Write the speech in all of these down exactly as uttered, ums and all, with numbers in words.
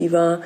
Fieber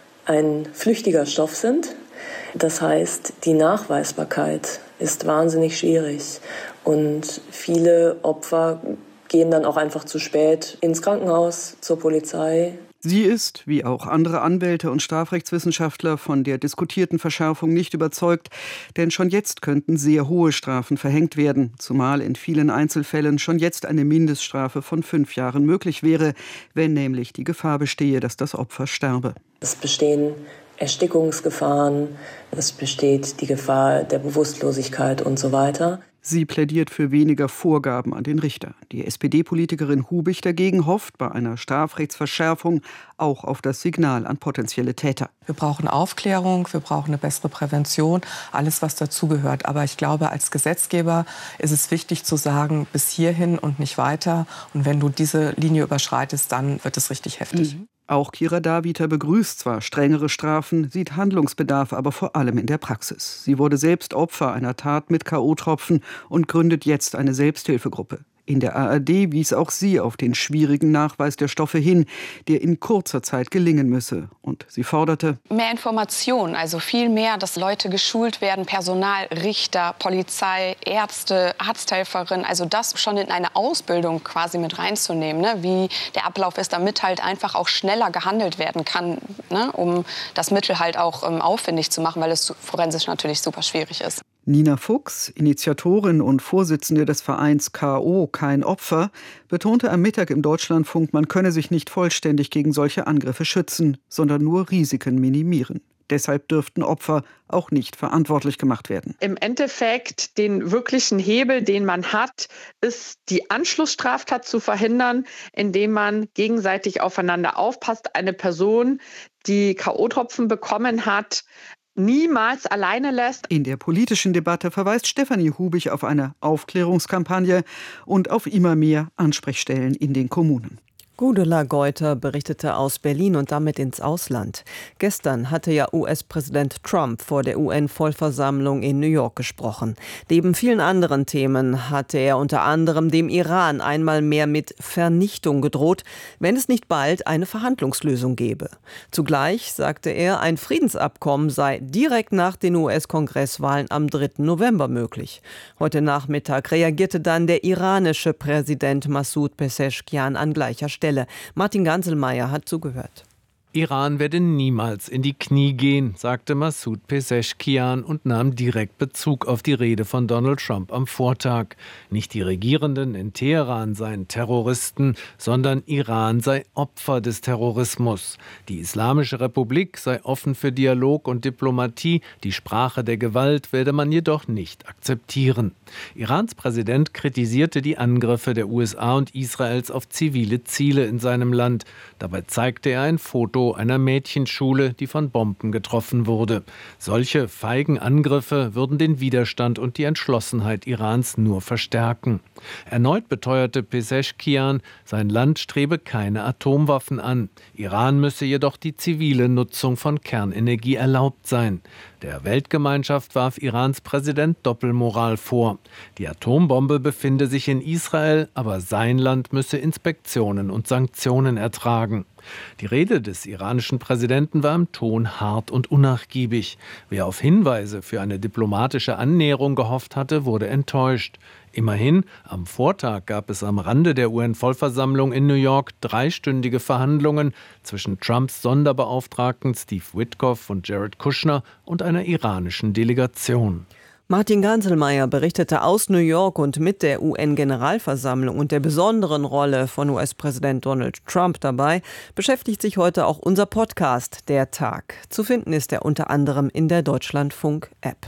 ein flüchtiger Stoff sind. Das heißt, die Nachweisbarkeit ist wahnsinnig schwierig und viele Opfer gehen dann auch einfach zu spät ins Krankenhaus, zur Polizei. Sie ist, wie auch andere Anwälte und Strafrechtswissenschaftler, von der diskutierten Verschärfung nicht überzeugt, denn schon jetzt könnten sehr hohe Strafen verhängt werden, zumal in vielen Einzelfällen schon jetzt eine Mindeststrafe von fünf Jahren möglich wäre, wenn nämlich die Gefahr bestehe, dass das Opfer sterbe. Es bestehen Erstickungsgefahren, es besteht die Gefahr der Bewusstlosigkeit und so weiter. Sie plädiert für weniger Vorgaben an den Richter. Die S P D-Politikerin Hubig dagegen hofft bei einer Strafrechtsverschärfung auch auf das Signal an potenzielle Täter. Wir brauchen Aufklärung, wir brauchen eine bessere Prävention, alles, was dazugehört. Aber ich glaube, als Gesetzgeber ist es wichtig zu sagen, bis hierhin und nicht weiter. Und wenn du diese Linie überschreitest, dann wird es richtig heftig. Mhm. Auch Kira Daviter begrüßt zwar strengere Strafen, sieht Handlungsbedarf aber vor allem in der Praxis. Sie wurde selbst Opfer einer Tat mit K O-Tropfen und gründet jetzt eine Selbsthilfegruppe. In der A R D wies auch sie auf den schwierigen Nachweis der Stoffe hin, der in kurzer Zeit gelingen müsse. Und sie forderte mehr Informationen, also viel mehr, dass Leute geschult werden, Personal, Richter, Polizei, Ärzte, Arzthelferinnen, also das schon in eine Ausbildung quasi mit reinzunehmen, ne? Wie der Ablauf ist, damit halt einfach auch schneller gehandelt werden kann, ne? Um das Mittel halt auch ähm, aufwendig zu machen, weil es forensisch natürlich super schwierig ist. Nina Fuchs, Initiatorin und Vorsitzende des Vereins K O Kein Opfer, betonte am Mittag im Deutschlandfunk, man könne sich nicht vollständig gegen solche Angriffe schützen, sondern nur Risiken minimieren. Deshalb dürften Opfer auch nicht verantwortlich gemacht werden. Im Endeffekt den wirklichen Hebel, den man hat, ist die Anschlussstraftat zu verhindern, indem man gegenseitig aufeinander aufpasst. Eine Person, die K O-Tropfen bekommen hat, niemals alleine lässt. In der politischen Debatte verweist Stefanie Hubig auf eine Aufklärungskampagne und auf immer mehr Ansprechstellen in den Kommunen. Gudula Geuter berichtete aus Berlin und damit ins Ausland. Gestern hatte ja U S-Präsident Trump vor der U N-Vollversammlung in New York gesprochen. Neben vielen anderen Themen hatte er unter anderem dem Iran einmal mehr mit Vernichtung gedroht, wenn es nicht bald eine Verhandlungslösung gäbe. Zugleich sagte er, ein Friedensabkommen sei direkt nach den U S-Kongresswahlen am dritten November möglich. Heute Nachmittag reagierte dann der iranische Präsident Massoud Pezeshkian an gleicher Stelle. Martin Ganselmeier hat zugehört. Iran werde niemals in die Knie gehen, sagte Massoud Pezeshkian und nahm direkt Bezug auf die Rede von Donald Trump am Vortag. Nicht die Regierenden in Teheran seien Terroristen, sondern Iran sei Opfer des Terrorismus. Die Islamische Republik sei offen für Dialog und Diplomatie, die Sprache der Gewalt werde man jedoch nicht akzeptieren. Irans Präsident kritisierte die Angriffe der U S A und Israels auf zivile Ziele in seinem Land. Dabei zeigte er ein Foto einer Mädchenschule, die von Bomben getroffen wurde. Solche feigen Angriffe würden den Widerstand und die Entschlossenheit Irans nur verstärken. Erneut beteuerte Pezeshkian, sein Land strebe keine Atomwaffen an. Iran müsse jedoch die zivile Nutzung von Kernenergie erlaubt sein. Der Weltgemeinschaft warf Irans Präsident Doppelmoral vor. Die Atombombe befinde sich in Israel, aber sein Land müsse Inspektionen und Sanktionen ertragen. Die Rede des iranischen Präsidenten war im Ton hart und unnachgiebig. Wer auf Hinweise für eine diplomatische Annäherung gehofft hatte, wurde enttäuscht. Immerhin, am Vortag gab es am Rande der U N-Vollversammlung in New York dreistündige Verhandlungen zwischen Trumps Sonderbeauftragten Steve Witkoff und Jared Kushner und einer iranischen Delegation. Martin Ganselmeier berichtete aus New York und mit der U N-Generalversammlung und der besonderen Rolle von U S-Präsident Donald Trump dabei beschäftigt sich heute auch unser Podcast Der Tag. Zu finden ist er unter anderem in der Deutschlandfunk-App.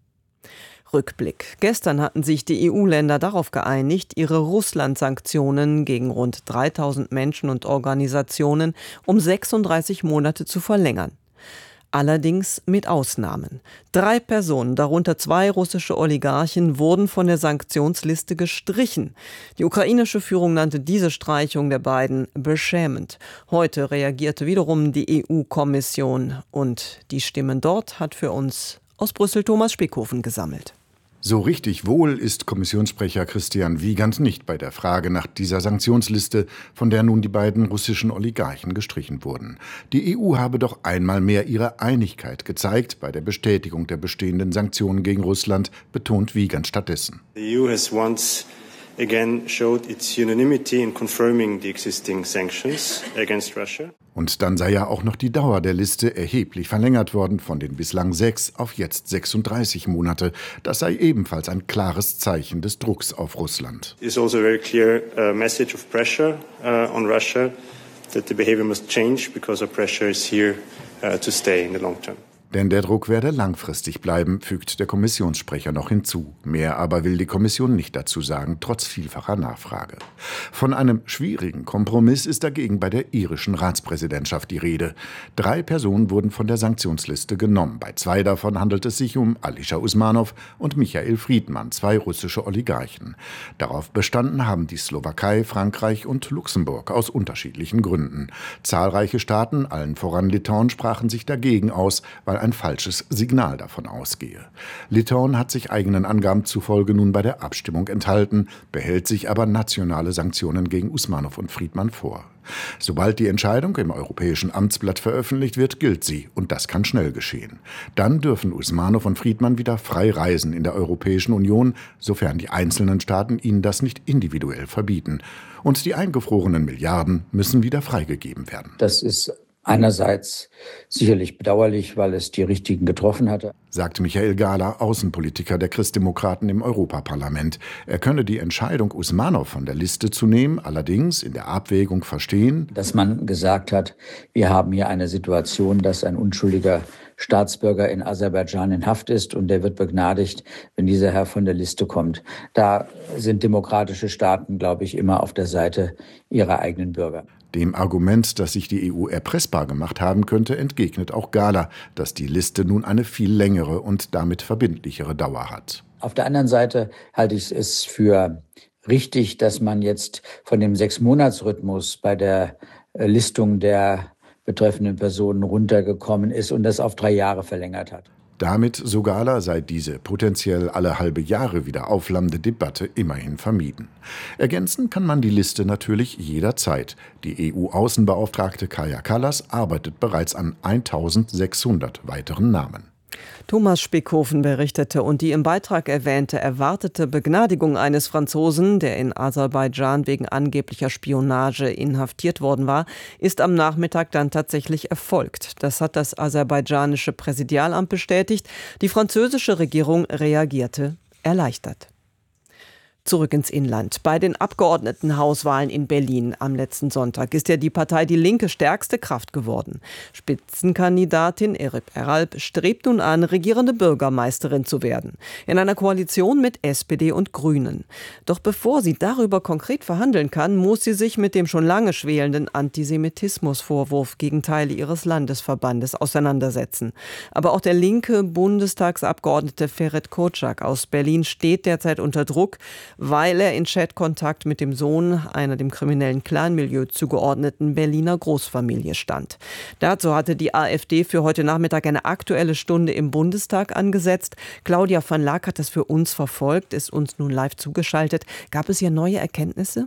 Rückblick. Gestern hatten sich die E U-Länder darauf geeinigt, ihre Russland-Sanktionen gegen rund dreitausend Menschen und Organisationen um sechsunddreißig Monate zu verlängern. Allerdings mit Ausnahmen. Drei Personen, darunter zwei russische Oligarchen, wurden von der Sanktionsliste gestrichen. Die ukrainische Führung nannte diese Streichung der beiden beschämend. Heute reagierte wiederum die E U-Kommission und die Stimmen dort hat für uns aus Brüssel Thomas Spickhofen gesammelt. So richtig wohl ist Kommissionssprecher Christian Wiegand nicht bei der Frage nach dieser Sanktionsliste, von der nun die beiden russischen Oligarchen gestrichen wurden. Die E U habe doch einmal mehr ihre Einigkeit gezeigt bei der Bestätigung der bestehenden Sanktionen gegen Russland, betont Wiegand stattdessen. The E U has once again showed its unanimity in confirming the existing sanctions against Russia. Und dann sei ja auch noch die Dauer der Liste erheblich verlängert worden, von den bislang sechs auf jetzt sechsunddreißig Monate. Das sei ebenfalls ein klares Zeichen des Drucks auf Russland. It is also a very clear uh, message of pressure uh, on Russia that the behavior must change because our pressure is here uh, to stay in the long term. Denn der Druck werde langfristig bleiben, fügt der Kommissionssprecher noch hinzu. Mehr aber will die Kommission nicht dazu sagen, trotz vielfacher Nachfrage. Von einem schwierigen Kompromiss ist dagegen bei der irischen Ratspräsidentschaft die Rede. Drei Personen wurden von der Sanktionsliste genommen. Bei zwei davon handelt es sich um Alisher Usmanov und Michael Friedmann, zwei russische Oligarchen. Darauf bestanden haben die Slowakei, Frankreich und Luxemburg aus unterschiedlichen Gründen. Zahlreiche Staaten, allen voran Litauen, sprachen sich dagegen aus, weil ein falsches Signal davon ausgehe. Litauen hat sich eigenen Angaben zufolge nun bei der Abstimmung enthalten, behält sich aber nationale Sanktionen gegen Usmanov und Friedmann vor. Sobald die Entscheidung im Europäischen Amtsblatt veröffentlicht wird, gilt sie, und das kann schnell geschehen. Dann dürfen Usmanov und Friedmann wieder frei reisen in der Europäischen Union, sofern die einzelnen Staaten ihnen das nicht individuell verbieten. Und die eingefrorenen Milliarden müssen wieder freigegeben werden. Das ist einerseits sicherlich bedauerlich, weil es die Richtigen getroffen hatte, sagt Michael Gahler, Außenpolitiker der Christdemokraten im Europaparlament. Er könne die Entscheidung, Usmanov von der Liste zu nehmen, allerdings in der Abwägung verstehen, dass man gesagt hat, wir haben hier eine Situation, dass ein unschuldiger Staatsbürger in Aserbaidschan in Haft ist und der wird begnadigt, wenn dieser Herr von der Liste kommt. Da sind demokratische Staaten, glaube ich, immer auf der Seite ihrer eigenen Bürger. Dem Argument, dass sich die E U erpressbar gemacht haben könnte, entgegnet auch Gahler, dass die Liste nun eine viel längere und damit verbindlichere Dauer hat. Auf der anderen Seite halte ich es für richtig, dass man jetzt von dem Sechs-Monats-Rhythmus bei der Listung der betreffenden Personen runtergekommen ist und das auf drei Jahre verlängert hat. Damit, so Gahler, sei diese potenziell alle halbe Jahre wieder aufflammende Debatte immerhin vermieden. Ergänzen kann man die Liste natürlich jederzeit. Die E U-Außenbeauftragte Kaja Kallas arbeitet bereits an eintausendsechshundert weiteren Namen. Thomas Spickhofen berichtete, und die im Beitrag erwähnte erwartete Begnadigung eines Franzosen, der in Aserbaidschan wegen angeblicher Spionage inhaftiert worden war, ist am Nachmittag dann tatsächlich erfolgt. Das hat das aserbaidschanische Präsidialamt bestätigt. Die französische Regierung reagierte erleichtert. Zurück ins Inland. Bei den Abgeordnetenhauswahlen in Berlin am letzten Sonntag ist ja die Partei Die Linke stärkste Kraft geworden. Spitzenkandidatin Erip Eralp strebt nun an, regierende Bürgermeisterin zu werden. In einer Koalition mit S P D und Grünen. Doch bevor sie darüber konkret verhandeln kann, muss sie sich mit dem schon lange schwelenden Antisemitismusvorwurf gegen Teile ihres Landesverbandes auseinandersetzen. Aber auch der linke Bundestagsabgeordnete Ferit Kocak aus Berlin steht derzeit unter Druck, weil er in Chatkontakt mit dem Sohn einer dem kriminellen Clanmilieu zugeordneten Berliner Großfamilie stand. Dazu hatte die AfD für heute Nachmittag eine Aktuelle Stunde im Bundestag angesetzt. Claudia van Laak hat das für uns verfolgt, ist uns nun live zugeschaltet. Gab es hier neue Erkenntnisse?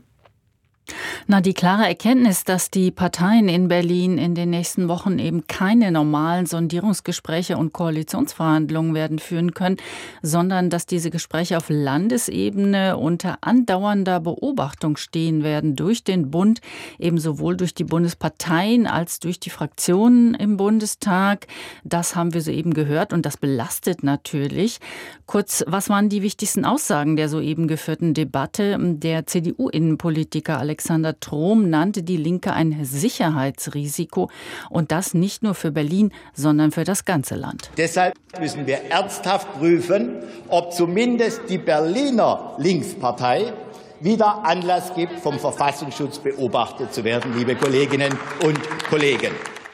Na, die klare Erkenntnis, dass die Parteien in Berlin in den nächsten Wochen eben keine normalen Sondierungsgespräche und Koalitionsverhandlungen werden führen können, sondern dass diese Gespräche auf Landesebene unter andauernder Beobachtung stehen werden durch den Bund, eben sowohl durch die Bundesparteien als durch die Fraktionen im Bundestag. Das haben wir soeben gehört und das belastet natürlich. Kurz, was waren die wichtigsten Aussagen der soeben geführten Debatte? Der C D U-Innenpolitiker Alexander Trom nannte die Linke ein Sicherheitsrisiko und das nicht nur für Berlin, sondern für das ganze Land. Deshalb müssen wir ernsthaft prüfen, ob zumindest die Berliner Linkspartei wieder Anlass gibt, vom Verfassungsschutz beobachtet zu werden, liebe Kolleginnen und Kollegen.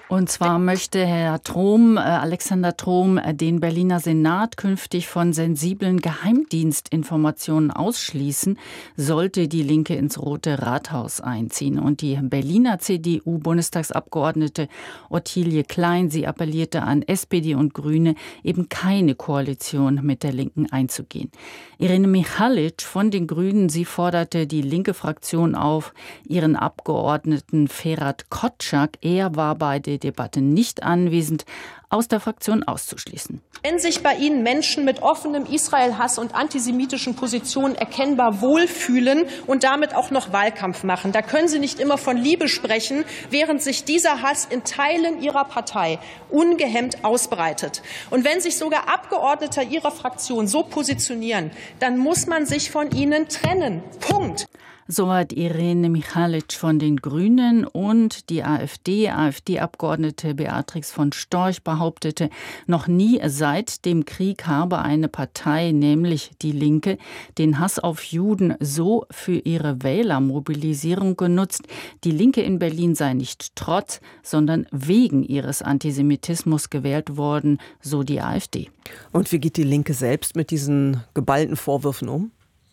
Und zwar möchte Herr Trom, äh, Alexander Trom, äh, den Berliner Senat künftig von sensiblen Geheimdienstinformationen ausschließen, sollte die Linke ins Rote Rathaus einziehen. Und die Berliner C D U-Bundestagsabgeordnete Ottilie Klein, sie appellierte an S P D und Grüne, eben keine Koalition mit der Linken einzugehen. Irene Michalic von den Grünen, sie forderte die linke Fraktion auf, ihren Abgeordneten Ferhat Kotschak, er war bei der Debatte nicht anwesend, aus der Fraktion auszuschließen. Wenn sich bei Ihnen Menschen mit offenem Israel-Hass und antisemitischen Positionen erkennbar wohlfühlen und damit auch noch Wahlkampf machen, da können Sie nicht immer von Liebe sprechen, während sich dieser Hass in Teilen Ihrer Partei ungehemmt ausbreitet. Und wenn sich sogar Abgeordnete Ihrer Fraktion so positionieren, dann muss man sich von ihnen trennen. Punkt. Soweit Irene Michalic von den Grünen, und die AfD. AfD-Abgeordnete Beatrix von Storch behauptete, noch nie seit dem Krieg habe eine Partei, nämlich die Linke, den Hass auf Juden so für ihre Wählermobilisierung genutzt. Die Linke in Berlin sei nicht trotz, sondern wegen ihres Antisemitismus gewählt worden, so die AfD. Und wie geht die Linke selbst mit diesen geballten Vorwürfen um?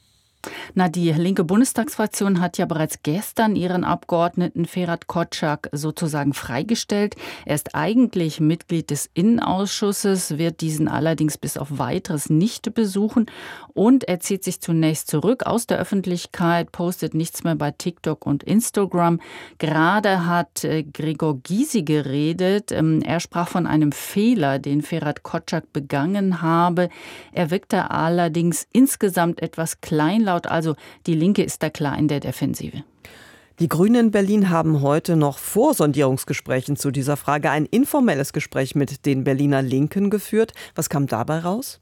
Na, die linke Bundestagsfraktion hat ja bereits gestern ihren Abgeordneten Ferhat Kotschak sozusagen freigestellt. Er ist eigentlich Mitglied des Innenausschusses, wird diesen allerdings bis auf Weiteres nicht besuchen, und er zieht sich zunächst zurück aus der Öffentlichkeit, postet nichts mehr bei TikTok und Instagram. Gerade hat äh, Gregor Gysi geredet. Ähm, er sprach von einem Fehler, den Ferhat Kotschak begangen habe. Er wirkte allerdings insgesamt etwas kleinlaut. Also die Linke ist da klar in der Defensive. Die Grünen in Berlin haben heute noch vor Sondierungsgesprächen zu dieser Frage ein informelles Gespräch mit den Berliner Linken geführt. Was kam dabei raus?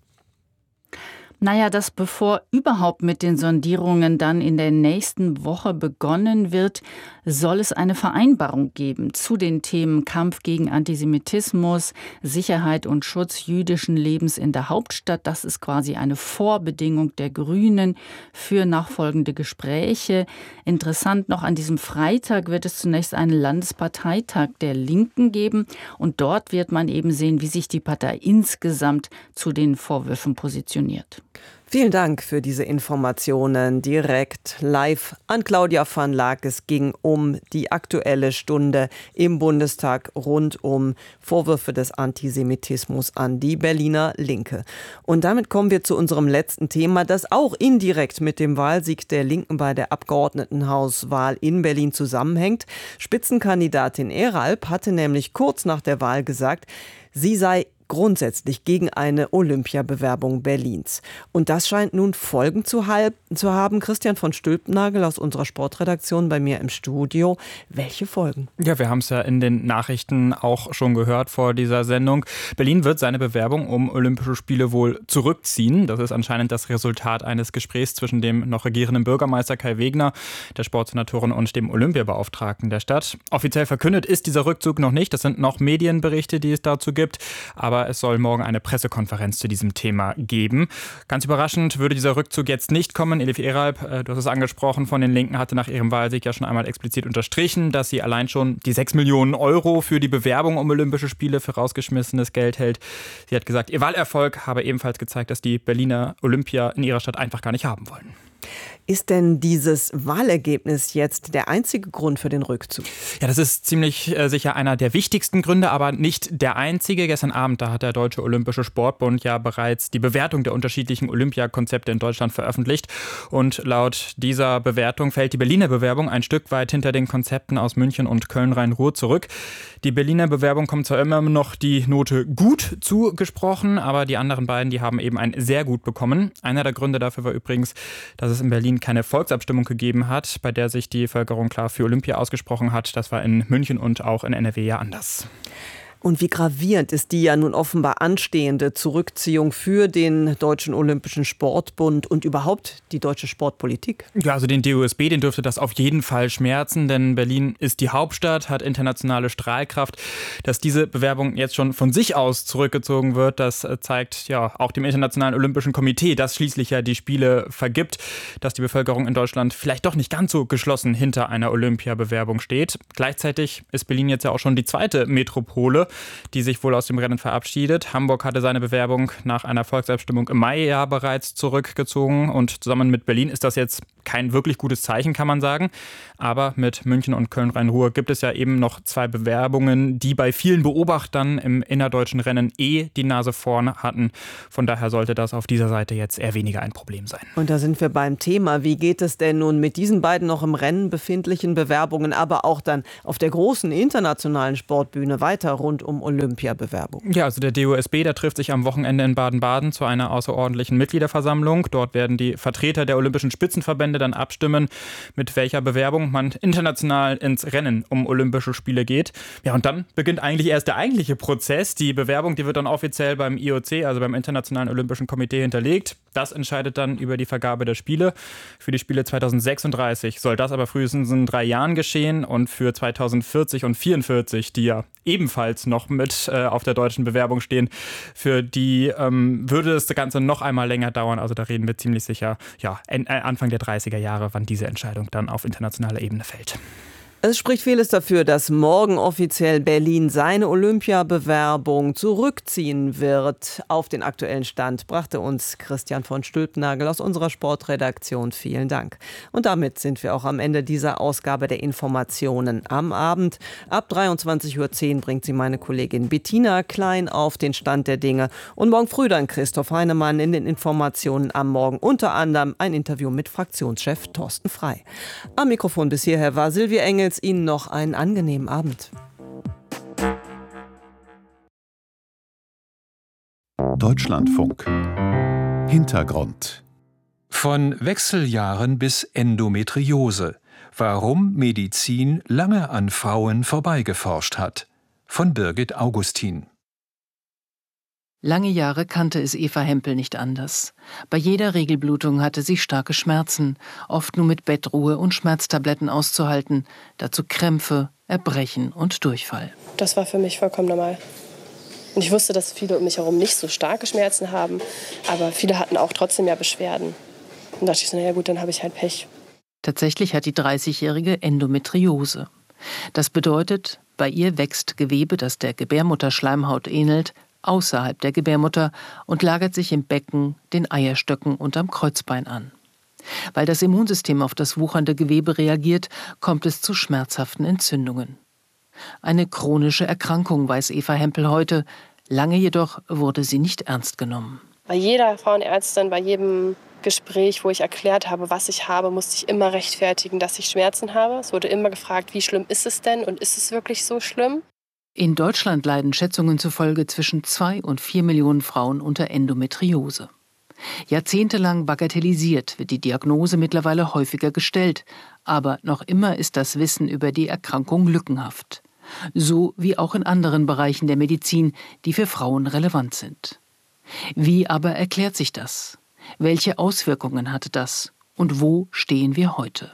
Naja, dass bevor überhaupt mit den Sondierungen dann in der nächsten Woche begonnen wird, soll es eine Vereinbarung geben zu den Themen Kampf gegen Antisemitismus, Sicherheit und Schutz jüdischen Lebens in der Hauptstadt. Das ist quasi eine Vorbedingung der Grünen für nachfolgende Gespräche. Interessant noch, an diesem Freitag wird es zunächst einen Landesparteitag der Linken geben, und dort wird man eben sehen, wie sich die Partei insgesamt zu den Vorwürfen positioniert. Vielen Dank für diese Informationen direkt live an Claudia van Laak. Es ging um die Aktuelle Stunde im Bundestag rund um Vorwürfe des Antisemitismus an die Berliner Linke. Und damit kommen wir zu unserem letzten Thema, das auch indirekt mit dem Wahlsieg der Linken bei der Abgeordnetenhauswahl in Berlin zusammenhängt. Spitzenkandidatin Eralp hatte nämlich kurz nach der Wahl gesagt, sie sei grundsätzlich gegen eine Olympiabewerbung Berlins. Und das scheint nun Folgen zu, halb, zu haben. Christian von Stülpnagel aus unserer Sportredaktion bei mir im Studio. Welche Folgen? Ja, wir haben es ja in den Nachrichten auch schon gehört vor dieser Sendung. Berlin wird seine Bewerbung um Olympische Spiele wohl zurückziehen. Das ist anscheinend das Resultat eines Gesprächs zwischen dem noch regierenden Bürgermeister Kai Wegner, der Sportsenatorin und dem Olympiabeauftragten der Stadt. Offiziell verkündet ist dieser Rückzug noch nicht. Das sind noch Medienberichte, die es dazu gibt. Aber es soll morgen eine Pressekonferenz zu diesem Thema geben. Ganz überraschend würde dieser Rückzug jetzt nicht kommen. Elif Eralp, du hast es angesprochen, von den Linken hatte nach ihrem Wahlsieg ja schon einmal explizit unterstrichen, dass sie allein schon die sechs Millionen Euro für die Bewerbung um Olympische Spiele für rausgeschmissenes Geld hält. Sie hat gesagt, ihr Wahlerfolg habe ebenfalls gezeigt, dass die Berliner Olympia in ihrer Stadt einfach gar nicht haben wollen. Ist denn dieses Wahlergebnis jetzt der einzige Grund für den Rückzug? Ja, das ist ziemlich äh, sicher einer der wichtigsten Gründe, aber nicht der einzige. Gestern Abend, da hat der Deutsche Olympische Sportbund ja bereits die Bewertung der unterschiedlichen Olympiakonzepte in Deutschland veröffentlicht. Und laut dieser Bewertung fällt die Berliner Bewerbung ein Stück weit hinter den Konzepten aus München und Köln-Rhein-Ruhr zurück. Die Berliner Bewerbung kommt zwar immer noch die Note gut zugesprochen, aber die anderen beiden, die haben eben ein sehr gut bekommen. Einer der Gründe dafür war übrigens, dass es in Berlin keine Volksabstimmung gegeben hat, bei der sich die Bevölkerung klar für Olympia ausgesprochen hat. Das war in München und auch in N R W ja anders. Und wie gravierend ist die ja nun offenbar anstehende Zurückziehung für den Deutschen Olympischen Sportbund und überhaupt die deutsche Sportpolitik? Ja, also den D O S B, den dürfte das auf jeden Fall schmerzen, denn Berlin ist die Hauptstadt, hat internationale Strahlkraft. Dass diese Bewerbung jetzt schon von sich aus zurückgezogen wird, das zeigt ja auch dem Internationalen Olympischen Komitee, das schließlich ja die Spiele vergibt, dass die Bevölkerung in Deutschland vielleicht doch nicht ganz so geschlossen hinter einer Olympiabewerbung steht. Gleichzeitig ist Berlin jetzt ja auch schon die zweite Metropole, die sich wohl aus dem Rennen verabschiedet. Hamburg hatte seine Bewerbung nach einer Volksabstimmung im Mai ja bereits zurückgezogen und zusammen mit Berlin ist das jetzt kein wirklich gutes Zeichen, kann man sagen. Aber mit München und Köln-Rhein-Ruhr gibt es ja eben noch zwei Bewerbungen, die bei vielen Beobachtern im innerdeutschen Rennen eh die Nase vorn hatten. Von daher sollte das auf dieser Seite jetzt eher weniger ein Problem sein. Und da sind wir beim Thema. Wie geht es denn nun mit diesen beiden noch im Rennen befindlichen Bewerbungen, aber auch dann auf der großen internationalen Sportbühne weiter rund um Olympiabewerbung? Ja, also der D O S B, der trifft sich am Wochenende in Baden-Baden zu einer außerordentlichen Mitgliederversammlung. Dort werden die Vertreter der olympischen Spitzenverbände dann abstimmen, mit welcher Bewerbung man international ins Rennen um Olympische Spiele geht. Ja, und dann beginnt eigentlich erst der eigentliche Prozess. Die Bewerbung, die wird dann offiziell beim I O C, also beim Internationalen Olympischen Komitee, hinterlegt. Das entscheidet dann über die Vergabe der Spiele. Für die Spiele zweitausendsechsunddreißig soll das aber frühestens in drei Jahren geschehen und für zweitausendvierzig und vierundvierzig, die ja ebenfalls noch mit äh, auf der deutschen Bewerbung stehen, für die ähm, würde das Ganze noch einmal länger dauern. Also da reden wir ziemlich sicher ja, en- äh, Anfang der dreißiger Jahre, wann diese Entscheidung dann auf internationaler Ebene fällt. Es spricht vieles dafür, dass morgen offiziell Berlin seine Olympiabewerbung zurückziehen wird. Auf den aktuellen Stand brachte uns Christian von Stülpnagel aus unserer Sportredaktion. Vielen Dank. Und damit sind wir auch am Ende dieser Ausgabe der Informationen am Abend. Ab dreiundzwanzig Uhr zehn bringt sie meine Kollegin Bettina Klein auf den Stand der Dinge. Und morgen früh dann Christoph Heinemann in den Informationen am Morgen. Unter anderem ein Interview mit Fraktionschef Thorsten Frey. Am Mikrofon bis hierher war Silvia Engels. Ihnen noch einen angenehmen Abend. Deutschlandfunk. Hintergrund. Von Wechseljahren bis Endometriose. Warum Medizin lange an Frauen vorbeigeforscht hat. Von Birgit Augustin. Lange Jahre kannte es Eva Hempel nicht anders. Bei jeder Regelblutung hatte sie starke Schmerzen, oft nur mit Bettruhe und Schmerztabletten auszuhalten, dazu Krämpfe, Erbrechen und Durchfall. Das war für mich vollkommen normal. Und ich wusste, dass viele um mich herum nicht so starke Schmerzen haben, aber viele hatten auch trotzdem ja Beschwerden. Und da dachte ich so, naja gut, dann habe ich halt Pech. Tatsächlich hat die dreißigjährige Endometriose. Das bedeutet, bei ihr wächst Gewebe, das der Gebärmutterschleimhaut ähnelt, außerhalb der Gebärmutter und lagert sich im Becken, den Eierstöcken und am Kreuzbein an. Weil das Immunsystem auf das wuchernde Gewebe reagiert, kommt es zu schmerzhaften Entzündungen. Eine chronische Erkrankung, weiß Eva Hempel heute. Lange jedoch wurde sie nicht ernst genommen. Bei jeder Frauenärztin, bei jedem Gespräch, wo ich erklärt habe, was ich habe, musste ich immer rechtfertigen, dass ich Schmerzen habe. Es wurde immer gefragt, wie schlimm ist es denn und ist es wirklich so schlimm? In Deutschland leiden Schätzungen zufolge zwischen zwei und vier Millionen Frauen unter Endometriose. Jahrzehntelang bagatellisiert wird die Diagnose mittlerweile häufiger gestellt, aber noch immer ist das Wissen über die Erkrankung lückenhaft. So wie auch in anderen Bereichen der Medizin, die für Frauen relevant sind. Wie aber erklärt sich das? Welche Auswirkungen hatte das? Und wo stehen wir heute?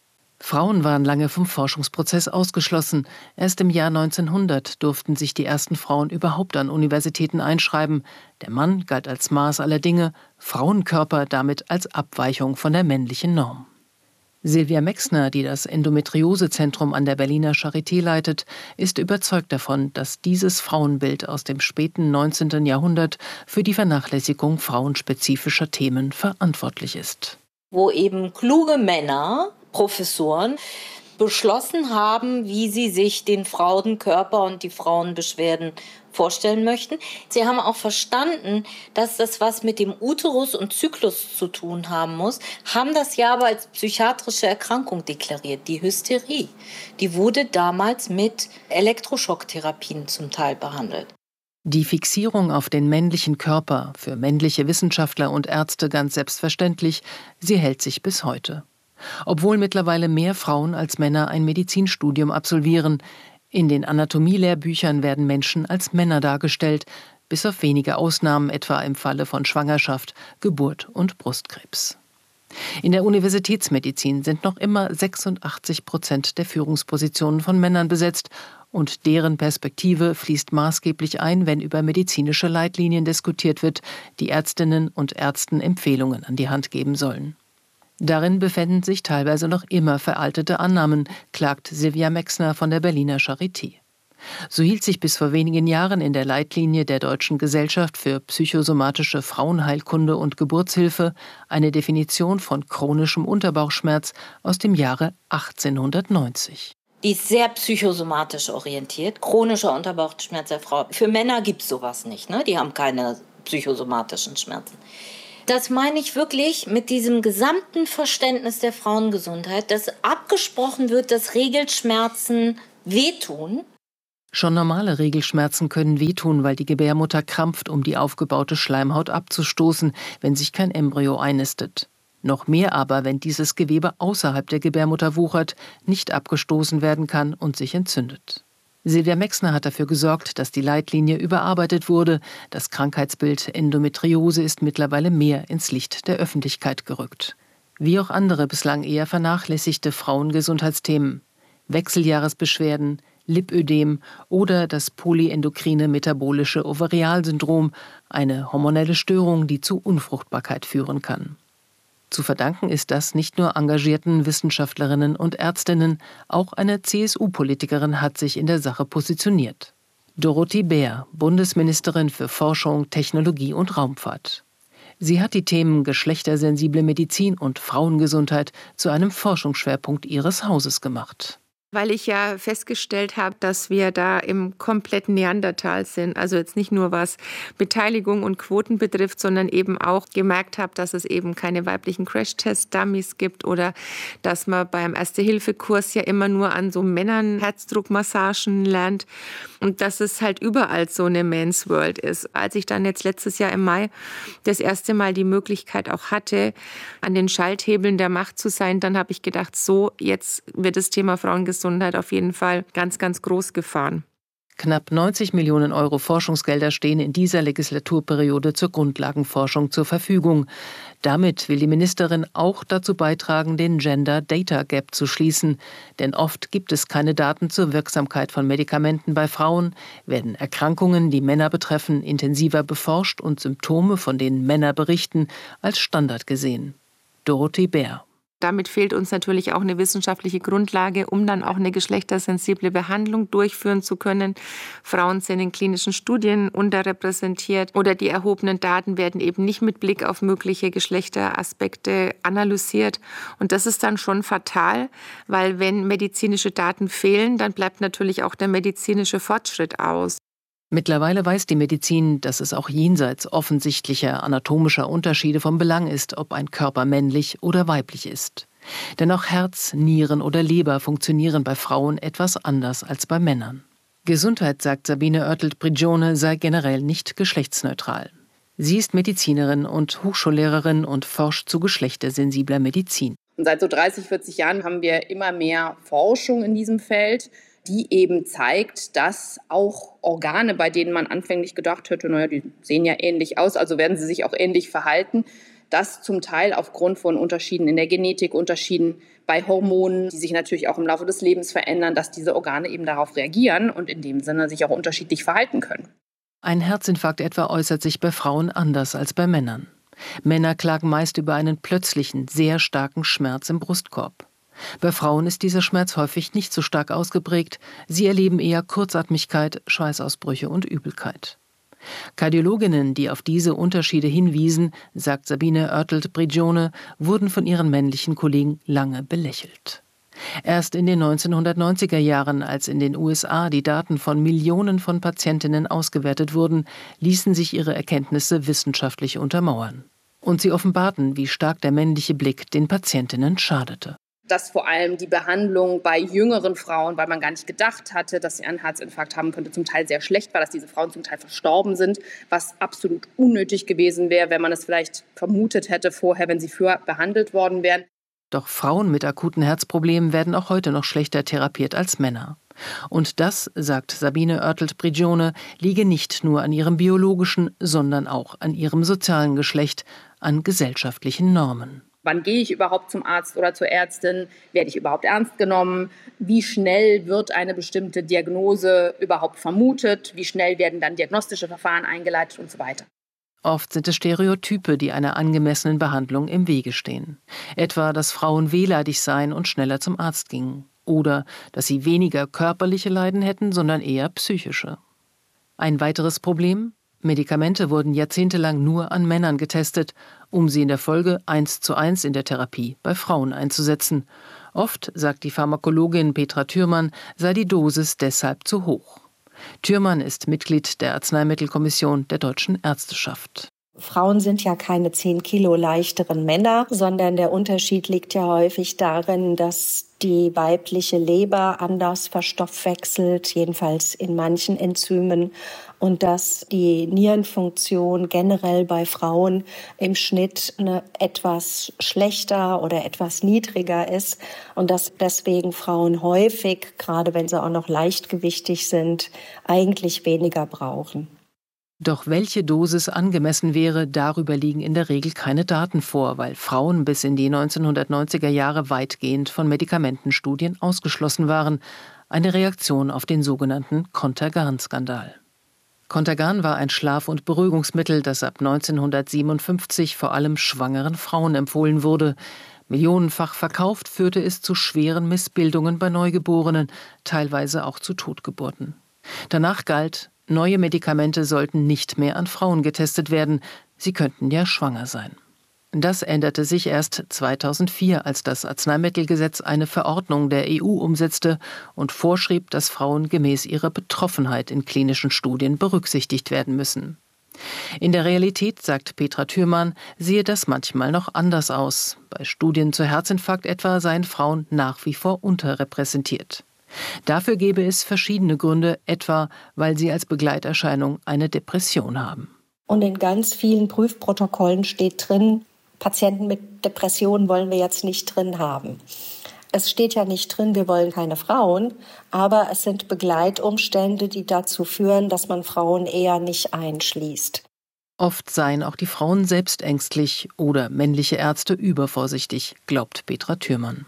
Frauen waren lange vom Forschungsprozess ausgeschlossen. Erst im Jahr neunzehnhundert durften sich die ersten Frauen überhaupt an Universitäten einschreiben. Der Mann galt als Maß aller Dinge, Frauenkörper damit als Abweichung von der männlichen Norm. Silvia Mexner, die das Endometriosezentrum an der Berliner Charité leitet, ist überzeugt davon, dass dieses Frauenbild aus dem späten neunzehnten Jahrhundert für die Vernachlässigung frauenspezifischer Themen verantwortlich ist. Wo eben kluge Männer, Professoren, beschlossen haben, wie sie sich den Frauenkörper und die Frauenbeschwerden vorstellen möchten. Sie haben auch verstanden, dass das was mit dem Uterus und Zyklus zu tun haben muss, haben das ja aber als psychiatrische Erkrankung deklariert, die Hysterie. Die wurde damals mit Elektroschocktherapien zum Teil behandelt. Die Fixierung auf den männlichen Körper, für männliche Wissenschaftler und Ärzte ganz selbstverständlich, sie hält sich bis heute. Obwohl mittlerweile mehr Frauen als Männer ein Medizinstudium absolvieren, In den Anatomielehrbüchern werden Menschen als Männer dargestellt, bis auf wenige Ausnahmen, etwa im Falle von Schwangerschaft, Geburt und Brustkrebs. In der Universitätsmedizin sind noch immer sechsundachtzig Prozent der Führungspositionen von Männern besetzt und deren Perspektive fließt maßgeblich ein, wenn über medizinische Leitlinien diskutiert wird, die Ärztinnen und Ärzten Empfehlungen an die Hand geben sollen. Darin befinden sich teilweise noch immer veraltete Annahmen, klagt Silvia Mexner von der Berliner Charité. So hielt sich bis vor wenigen Jahren in der Leitlinie der Deutschen Gesellschaft für psychosomatische Frauenheilkunde und Geburtshilfe eine Definition von chronischem Unterbauchschmerz aus dem Jahre achtzehnhundertneunzig. Die ist sehr psychosomatisch orientiert. Chronischer Unterbauchschmerz der Frau. Für Männer gibt es sowas nicht, ne? Die haben keine psychosomatischen Schmerzen. Das meine ich wirklich mit diesem gesamten Verständnis der Frauengesundheit, dass abgesprochen wird, dass Regelschmerzen wehtun. Schon normale Regelschmerzen können wehtun, weil die Gebärmutter krampft, um die aufgebaute Schleimhaut abzustoßen, wenn sich kein Embryo einnistet. Noch mehr aber, wenn dieses Gewebe außerhalb der Gebärmutter wuchert, nicht abgestoßen werden kann und sich entzündet. Silvia Mexner hat dafür gesorgt, dass die Leitlinie überarbeitet wurde. Das Krankheitsbild Endometriose ist mittlerweile mehr ins Licht der Öffentlichkeit gerückt. Wie auch andere bislang eher vernachlässigte Frauengesundheitsthemen. Wechseljahresbeschwerden, Lipödem oder das polyendokrine metabolische Ovarialsyndrom, eine hormonelle Störung, die zu Unfruchtbarkeit führen kann. Zu verdanken ist das nicht nur engagierten Wissenschaftlerinnen und Ärztinnen, auch eine C S U-Politikerin hat sich in der Sache positioniert. Dorothee Bär, Bundesministerin für Forschung, Technologie und Raumfahrt. Sie hat die Themen geschlechtersensible Medizin und Frauengesundheit zu einem Forschungsschwerpunkt ihres Hauses gemacht. Weil ich ja festgestellt habe, dass wir da im kompletten Neandertal sind. Also jetzt nicht nur was Beteiligung und Quoten betrifft, sondern eben auch gemerkt habe, dass es eben keine weiblichen Crash-Test-Dummies gibt oder dass man beim Erste-Hilfe-Kurs ja immer nur an so Männern Herzdruckmassagen lernt und dass es halt überall so eine Men's World ist. Als ich dann jetzt letztes Jahr im Mai das erste Mal die Möglichkeit auch hatte, an den Schalthebeln der Macht zu sein, dann habe ich gedacht, so, jetzt wird das Thema Frauengesundheit Gesundheit auf jeden Fall ganz, ganz groß gefahren. Knapp neunzig Millionen Euro Forschungsgelder stehen in dieser Legislaturperiode zur Grundlagenforschung zur Verfügung. Damit will die Ministerin auch dazu beitragen, den Gender Data Gap zu schließen. Denn oft gibt es keine Daten zur Wirksamkeit von Medikamenten bei Frauen, werden Erkrankungen, die Männer betreffen, intensiver beforscht und Symptome, von denen Männer berichten, als Standard gesehen. Dorothee Bär. Damit fehlt uns natürlich auch eine wissenschaftliche Grundlage, um dann auch eine geschlechtersensible Behandlung durchführen zu können. Frauen sind in klinischen Studien unterrepräsentiert oder die erhobenen Daten werden eben nicht mit Blick auf mögliche Geschlechteraspekte analysiert. Und das ist dann schon fatal, weil wenn medizinische Daten fehlen, dann bleibt natürlich auch der medizinische Fortschritt aus. Mittlerweile weiß die Medizin, dass es auch jenseits offensichtlicher anatomischer Unterschiede von Belang ist, ob ein Körper männlich oder weiblich ist. Denn auch Herz, Nieren oder Leber funktionieren bei Frauen etwas anders als bei Männern. Gesundheit, sagt Sabine Oertelt-Prigione, sei generell nicht geschlechtsneutral. Sie ist Medizinerin und Hochschullehrerin und forscht zu geschlechtersensibler Medizin. Und seit so dreißig, vierzig Jahren haben wir immer mehr Forschung in diesem Feld, die eben zeigt, dass auch Organe, bei denen man anfänglich gedacht hätte, naja, die sehen ja ähnlich aus, also werden sie sich auch ähnlich verhalten, dass zum Teil aufgrund von Unterschieden in der Genetik, Unterschieden bei Hormonen, die sich natürlich auch im Laufe des Lebens verändern, dass diese Organe eben darauf reagieren und in dem Sinne sich auch unterschiedlich verhalten können. Ein Herzinfarkt etwa äußert sich bei Frauen anders als bei Männern. Männer klagen meist über einen plötzlichen, sehr starken Schmerz im Brustkorb. Bei Frauen ist dieser Schmerz häufig nicht so stark ausgeprägt. Sie erleben eher Kurzatmigkeit, Schweißausbrüche und Übelkeit. Kardiologinnen, die auf diese Unterschiede hinwiesen, sagt Sabine Oertelt-Prigione, wurden von ihren männlichen Kollegen lange belächelt. Erst in den neunzehnhundertneunziger Jahren, als in den U S A die Daten von Millionen von Patientinnen ausgewertet wurden, ließen sich ihre Erkenntnisse wissenschaftlich untermauern. Und sie offenbarten, wie stark der männliche Blick den Patientinnen schadete. Dass vor allem die Behandlung bei jüngeren Frauen, weil man gar nicht gedacht hatte, dass sie einen Herzinfarkt haben könnte, zum Teil sehr schlecht war, dass diese Frauen zum Teil verstorben sind, was absolut unnötig gewesen wäre, wenn man es vielleicht vermutet hätte vorher, wenn sie früher behandelt worden wären. Doch Frauen mit akuten Herzproblemen werden auch heute noch schlechter therapiert als Männer. Und das, sagt Sabine Oertelt-Prigione, liege nicht nur an ihrem biologischen, sondern auch an ihrem sozialen Geschlecht, an gesellschaftlichen Normen. Wann gehe ich überhaupt zum Arzt oder zur Ärztin? Werde ich überhaupt ernst genommen? Wie schnell wird eine bestimmte Diagnose überhaupt vermutet? Wie schnell werden dann diagnostische Verfahren eingeleitet und so weiter? Oft sind es Stereotype, die einer angemessenen Behandlung im Wege stehen. Etwa, dass Frauen wehleidig seien und schneller zum Arzt gingen. Oder dass sie weniger körperliche Leiden hätten, sondern eher psychische. Ein weiteres Problem? Medikamente wurden jahrzehntelang nur an Männern getestet, um sie in der Folge eins zu eins in der Therapie bei Frauen einzusetzen. Oft, sagt die Pharmakologin Petra Thürmann, sei die Dosis deshalb zu hoch. Thürmann ist Mitglied der Arzneimittelkommission der Deutschen Ärzteschaft. Frauen sind ja keine zehn Kilo leichteren Männer, sondern der Unterschied liegt ja häufig darin, dass die weibliche Leber anders verstoffwechselt, jedenfalls in manchen Enzymen, und dass die Nierenfunktion generell bei Frauen im Schnitt eine etwas schlechter oder etwas niedriger ist und dass deswegen Frauen häufig, gerade wenn sie auch noch leichtgewichtig sind, eigentlich weniger brauchen. Doch welche Dosis angemessen wäre, darüber liegen in der Regel keine Daten vor, weil Frauen bis in die neunzehnhundertneunziger Jahre weitgehend von Medikamentenstudien ausgeschlossen waren. Eine Reaktion auf den sogenannten Contergan-Skandal. Contergan war ein Schlaf- und Beruhigungsmittel, das ab neunzehnhundertsiebenundfünfzig vor allem schwangeren Frauen empfohlen wurde. Millionenfach verkauft führte es zu schweren Missbildungen bei Neugeborenen, teilweise auch zu Totgeburten. Danach galt, neue Medikamente sollten nicht mehr an Frauen getestet werden, sie könnten ja schwanger sein. Das änderte sich erst zweitausendvier, als das Arzneimittelgesetz eine Verordnung der E U umsetzte und vorschrieb, dass Frauen gemäß ihrer Betroffenheit in klinischen Studien berücksichtigt werden müssen. In der Realität, sagt Petra Thürmann, sehe das manchmal noch anders aus. Bei Studien zu Herzinfarkt etwa seien Frauen nach wie vor unterrepräsentiert. Dafür gäbe es verschiedene Gründe, etwa weil sie als Begleiterscheinung eine Depression haben. Und in ganz vielen Prüfprotokollen steht drin, Patienten mit Depressionen wollen wir jetzt nicht drin haben. Es steht ja nicht drin, wir wollen keine Frauen, aber es sind Begleitumstände, die dazu führen, dass man Frauen eher nicht einschließt. Oft seien auch die Frauen selbst ängstlich oder männliche Ärzte übervorsichtig, glaubt Petra Thürmann.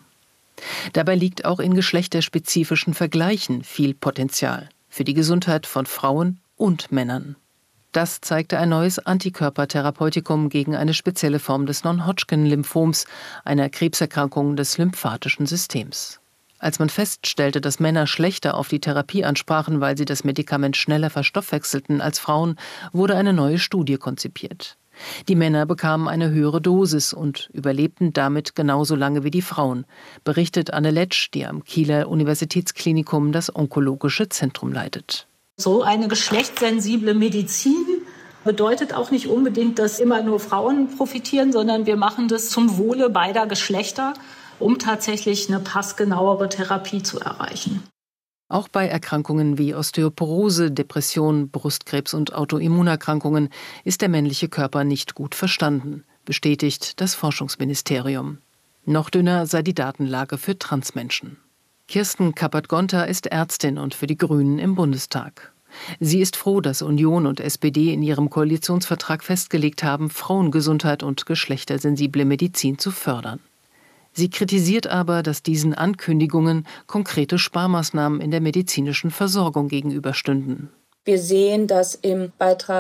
Dabei liegt auch in geschlechterspezifischen Vergleichen viel Potenzial für die Gesundheit von Frauen und Männern. Das zeigte ein neues Antikörpertherapeutikum gegen eine spezielle Form des Non-Hodgkin-Lymphoms, einer Krebserkrankung des lymphatischen Systems. Als man feststellte, dass Männer schlechter auf die Therapie ansprachen, weil sie das Medikament schneller verstoffwechselten als Frauen, wurde eine neue Studie konzipiert. Die Männer bekamen eine höhere Dosis und überlebten damit genauso lange wie die Frauen, berichtet Anne Letsch, die am Kieler Universitätsklinikum das Onkologische Zentrum leitet. So eine geschlechtssensible Medizin bedeutet auch nicht unbedingt, dass immer nur Frauen profitieren, sondern wir machen das zum Wohle beider Geschlechter, um tatsächlich eine passgenauere Therapie zu erreichen. Auch bei Erkrankungen wie Osteoporose, Depression, Brustkrebs und Autoimmunerkrankungen ist der männliche Körper nicht gut verstanden, bestätigt das Forschungsministerium. Noch dünner sei die Datenlage für Transmenschen. Kirsten Kappert-Gonter ist Ärztin und für die Grünen im Bundestag. Sie ist froh, dass Union und S P D in ihrem Koalitionsvertrag festgelegt haben, Frauengesundheit und geschlechtersensible Medizin zu fördern. Sie kritisiert aber, dass diesen Ankündigungen konkrete Sparmaßnahmen in der medizinischen Versorgung gegenüberstünden. Wir sehen, dass im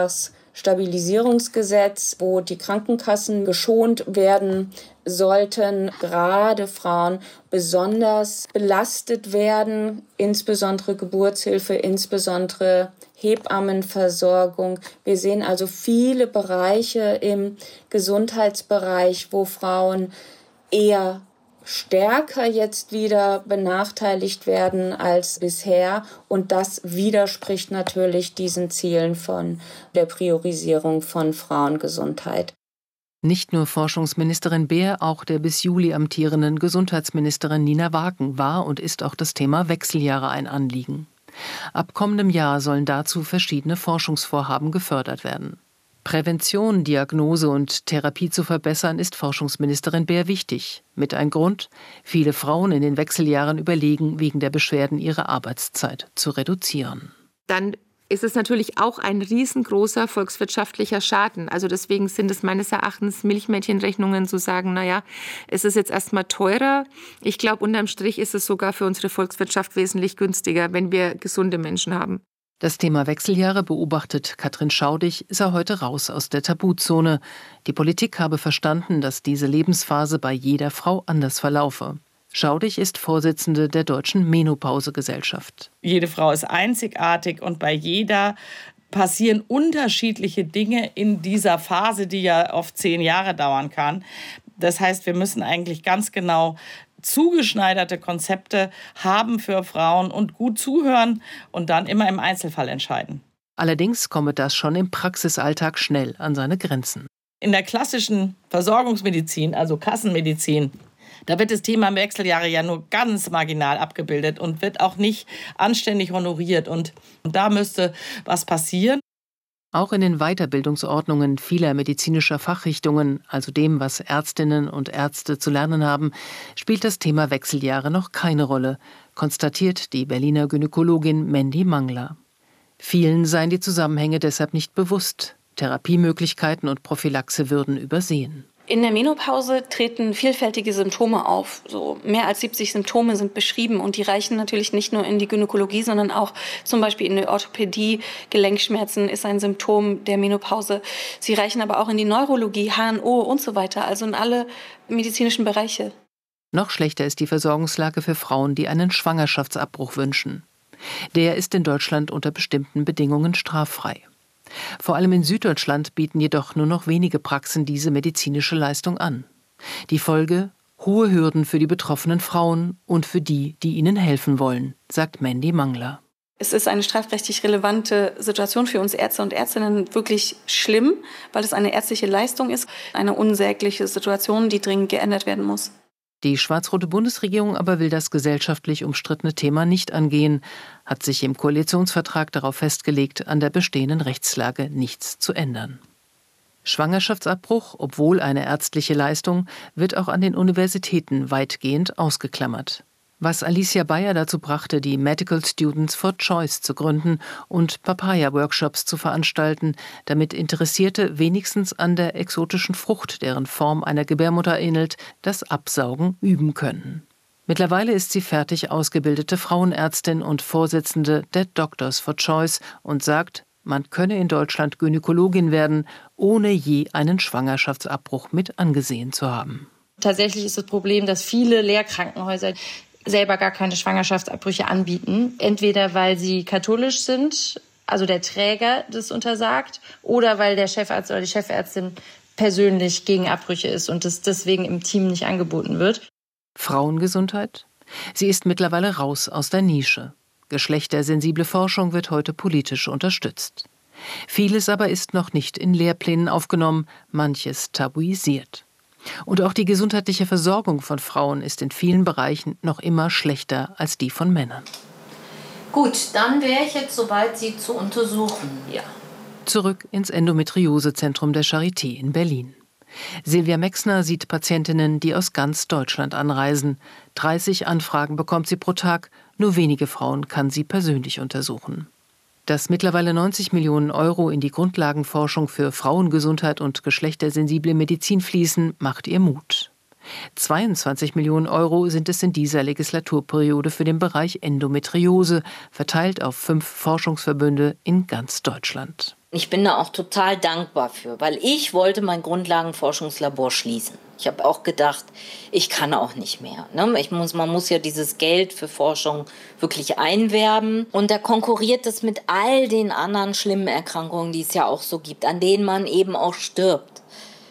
Beitragsstabilisierungsgesetz, wo die Krankenkassen geschont werden sollten, gerade Frauen besonders belastet werden, insbesondere Geburtshilfe, insbesondere Hebammenversorgung. Wir sehen also viele Bereiche im Gesundheitsbereich, wo Frauen eher stärker jetzt wieder benachteiligt werden als bisher. Und das widerspricht natürlich diesen Zielen von der Priorisierung von Frauengesundheit. Nicht nur Forschungsministerin Beer, auch der bis Juli amtierenden Gesundheitsministerin Nina Wagen war und ist auch das Thema Wechseljahre ein Anliegen. Ab kommendem Jahr sollen dazu verschiedene Forschungsvorhaben gefördert werden. Prävention, Diagnose und Therapie zu verbessern, ist Forschungsministerin Beer wichtig. Mit ein Grund: Viele Frauen in den Wechseljahren überlegen, wegen der Beschwerden ihre Arbeitszeit zu reduzieren. Dann ist es natürlich auch ein riesengroßer volkswirtschaftlicher Schaden. Also deswegen sind es meines Erachtens Milchmädchenrechnungen zu sagen, naja, es ist jetzt erstmal teurer. Ich glaube, unterm Strich ist es sogar für unsere Volkswirtschaft wesentlich günstiger, wenn wir gesunde Menschen haben. Das Thema Wechseljahre, beobachtet Katrin Schaudig, sei heute raus aus der Tabuzone. Die Politik habe verstanden, dass diese Lebensphase bei jeder Frau anders verlaufe. Schaudig ist Vorsitzende der Deutschen Menopausegesellschaft. Jede Frau ist einzigartig und bei jeder passieren unterschiedliche Dinge in dieser Phase, die ja oft zehn Jahre dauern kann. Das heißt, wir müssen eigentlich ganz genau zugeschneiderte Konzepte haben für Frauen und gut zuhören und dann immer im Einzelfall entscheiden. Allerdings komme das schon im Praxisalltag schnell an seine Grenzen. In der klassischen Versorgungsmedizin, also Kassenmedizin, da wird das Thema Wechseljahre ja nur ganz marginal abgebildet und wird auch nicht anständig honoriert. Und da müsste was passieren. Auch in den Weiterbildungsordnungen vieler medizinischer Fachrichtungen, also dem, was Ärztinnen und Ärzte zu lernen haben, spielt das Thema Wechseljahre noch keine Rolle, konstatiert die Berliner Gynäkologin Mandy Mangler. Vielen seien die Zusammenhänge deshalb nicht bewusst. Therapiemöglichkeiten und Prophylaxe würden übersehen. In der Menopause treten vielfältige Symptome auf. So mehr als siebzig Symptome sind beschrieben und die reichen natürlich nicht nur in die Gynäkologie, sondern auch zum Beispiel in die Orthopädie. Gelenkschmerzen ist ein Symptom der Menopause. Sie reichen aber auch in die Neurologie, H N O und so weiter, also in alle medizinischen Bereiche. Noch schlechter ist die Versorgungslage für Frauen, die einen Schwangerschaftsabbruch wünschen. Der ist in Deutschland unter bestimmten Bedingungen straffrei. Vor allem in Süddeutschland bieten jedoch nur noch wenige Praxen diese medizinische Leistung an. Die Folge: hohe Hürden für die betroffenen Frauen und für die, die ihnen helfen wollen, sagt Mandy Mangler. Es ist eine strafrechtlich relevante Situation für uns Ärzte und Ärztinnen, wirklich schlimm, weil es eine ärztliche Leistung ist, eine unsägliche Situation, die dringend geändert werden muss. Die schwarz-rote Bundesregierung aber will das gesellschaftlich umstrittene Thema nicht angehen, hat sich im Koalitionsvertrag darauf festgelegt, an der bestehenden Rechtslage nichts zu ändern. Schwangerschaftsabbruch, obwohl eine ärztliche Leistung, wird auch an den Universitäten weitgehend ausgeklammert. Was Alicia Bayer dazu brachte, die Medical Students for Choice zu gründen und Papaya-Workshops zu veranstalten, damit Interessierte wenigstens an der exotischen Frucht, deren Form einer Gebärmutter ähnelt, das Absaugen üben können. Mittlerweile ist sie fertig ausgebildete Frauenärztin und Vorsitzende der Doctors for Choice und sagt, man könne in Deutschland Gynäkologin werden, ohne je einen Schwangerschaftsabbruch mit angesehen zu haben. Tatsächlich ist das Problem, dass viele Lehrkrankenhäuser selber gar keine Schwangerschaftsabbrüche anbieten. Entweder weil sie katholisch sind, also der Träger das untersagt, oder weil der Chefarzt oder die Chefärztin persönlich gegen Abbrüche ist und das deswegen im Team nicht angeboten wird. Frauengesundheit? Sie ist mittlerweile raus aus der Nische. Geschlechtersensible Forschung wird heute politisch unterstützt. Vieles aber ist noch nicht in Lehrplänen aufgenommen, manches tabuisiert. Und auch die gesundheitliche Versorgung von Frauen ist in vielen Bereichen noch immer schlechter als die von Männern. Gut, dann wäre ich jetzt soweit, Sie zu untersuchen. Ja. Zurück ins Endometriosezentrum der Charité in Berlin. Silvia Mexner sieht Patientinnen, die aus ganz Deutschland anreisen. dreißig Anfragen bekommt sie pro Tag, nur wenige Frauen kann sie persönlich untersuchen. Dass mittlerweile neunzig Millionen Euro in die Grundlagenforschung für Frauengesundheit und geschlechtersensible Medizin fließen, macht ihr Mut. zweiundzwanzig Millionen Euro sind es in dieser Legislaturperiode für den Bereich Endometriose, verteilt auf fünf Forschungsverbünde in ganz Deutschland. Ich bin da auch total dankbar für, weil ich wollte mein Grundlagenforschungslabor schließen. Ich habe auch gedacht, ich kann auch nicht mehr. Ne? Ich muss, man muss ja dieses Geld für Forschung wirklich einwerben. Und da konkurriert es mit all den anderen schlimmen Erkrankungen, die es ja auch so gibt, an denen man eben auch stirbt.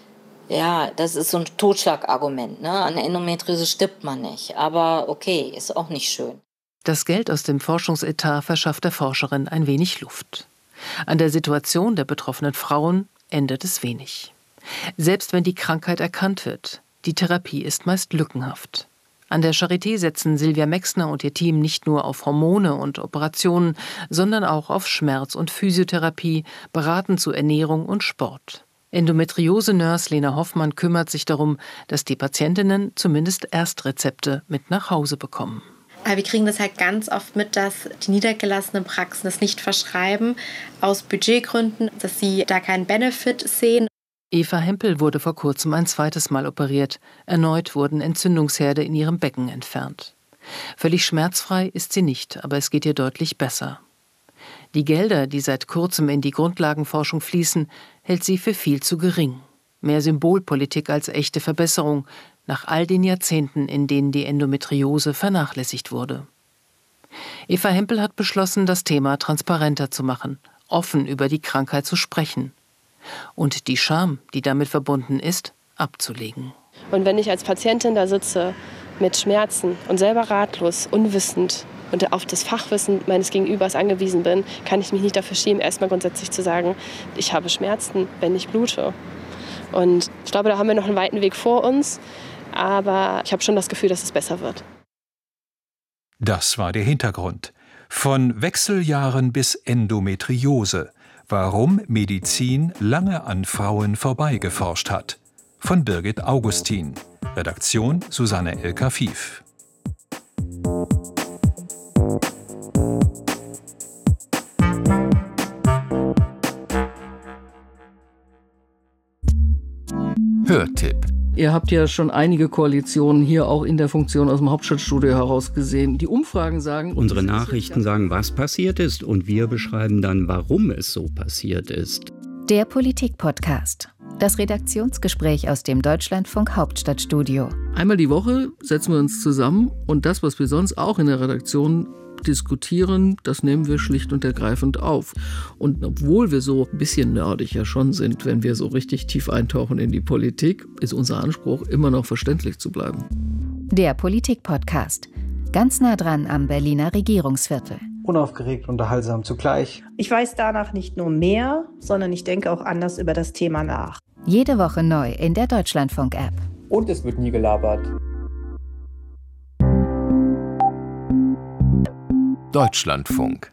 Ja, das ist so ein Totschlagargument. Ne? An Endometriose stirbt man nicht. Aber okay, ist auch nicht schön. Das Geld aus dem Forschungsetat verschafft der Forscherin ein wenig Luft. An der Situation der betroffenen Frauen ändert es wenig. Selbst wenn die Krankheit erkannt wird, die Therapie ist meist lückenhaft. An der Charité setzen Silvia Mexner und ihr Team nicht nur auf Hormone und Operationen, sondern auch auf Schmerz- und Physiotherapie, beraten zu Ernährung und Sport. Endometriose-Nurse Lena Hoffmann kümmert sich darum, dass die Patientinnen zumindest Erstrezepte mit nach Hause bekommen. Aber wir kriegen das halt ganz oft mit, dass die niedergelassenen Praxen das nicht verschreiben, aus Budgetgründen, dass sie da keinen Benefit sehen. Eva Hempel wurde vor kurzem ein zweites Mal operiert. Erneut wurden Entzündungsherde in ihrem Becken entfernt. Völlig schmerzfrei ist sie nicht, aber es geht ihr deutlich besser. Die Gelder, die seit kurzem in die Grundlagenforschung fließen, hält sie für viel zu gering. Mehr Symbolpolitik als echte Verbesserung, nach all den Jahrzehnten, in denen die Endometriose vernachlässigt wurde. Eva Hempel hat beschlossen, das Thema transparenter zu machen, offen über die Krankheit zu sprechen und die Scham, die damit verbunden ist, abzulegen. Und wenn ich als Patientin da sitze mit Schmerzen und selber ratlos, unwissend und auf das Fachwissen meines Gegenübers angewiesen bin, kann ich mich nicht dafür schämen, erstmal grundsätzlich zu sagen, ich habe Schmerzen, wenn ich blute. Und ich glaube, da haben wir noch einen weiten Weg vor uns. Aber ich habe schon das Gefühl, dass es besser wird. Das war der Hintergrund. Von Wechseljahren bis Endometriose. Warum Medizin lange an Frauen vorbeigeforscht hat. Von Birgit Augustin. Redaktion Susanne El-Kafif. Hörtipp. Ihr habt ja schon einige Koalitionen hier auch in der Funktion aus dem Hauptstadtstudio heraus gesehen. Die Umfragen sagen... Unsere Nachrichten sagen, was passiert ist, und wir beschreiben dann, warum es so passiert ist. Der Politik-Podcast. Das Redaktionsgespräch aus dem Deutschlandfunk Hauptstadtstudio. Einmal die Woche setzen wir uns zusammen und das, was wir sonst auch in der Redaktion diskutieren, das nehmen wir schlicht und ergreifend auf. Und obwohl wir so ein bisschen nerdig ja schon sind, wenn wir so richtig tief eintauchen in die Politik, ist unser Anspruch, immer noch verständlich zu bleiben. Der Politik-Podcast. Ganz nah dran am Berliner Regierungsviertel. Unaufgeregt, unterhaltsam zugleich. Ich weiß danach nicht nur mehr, sondern ich denke auch anders über das Thema nach. Jede Woche neu in der Deutschlandfunk-App. Und es wird nie gelabert. Deutschlandfunk.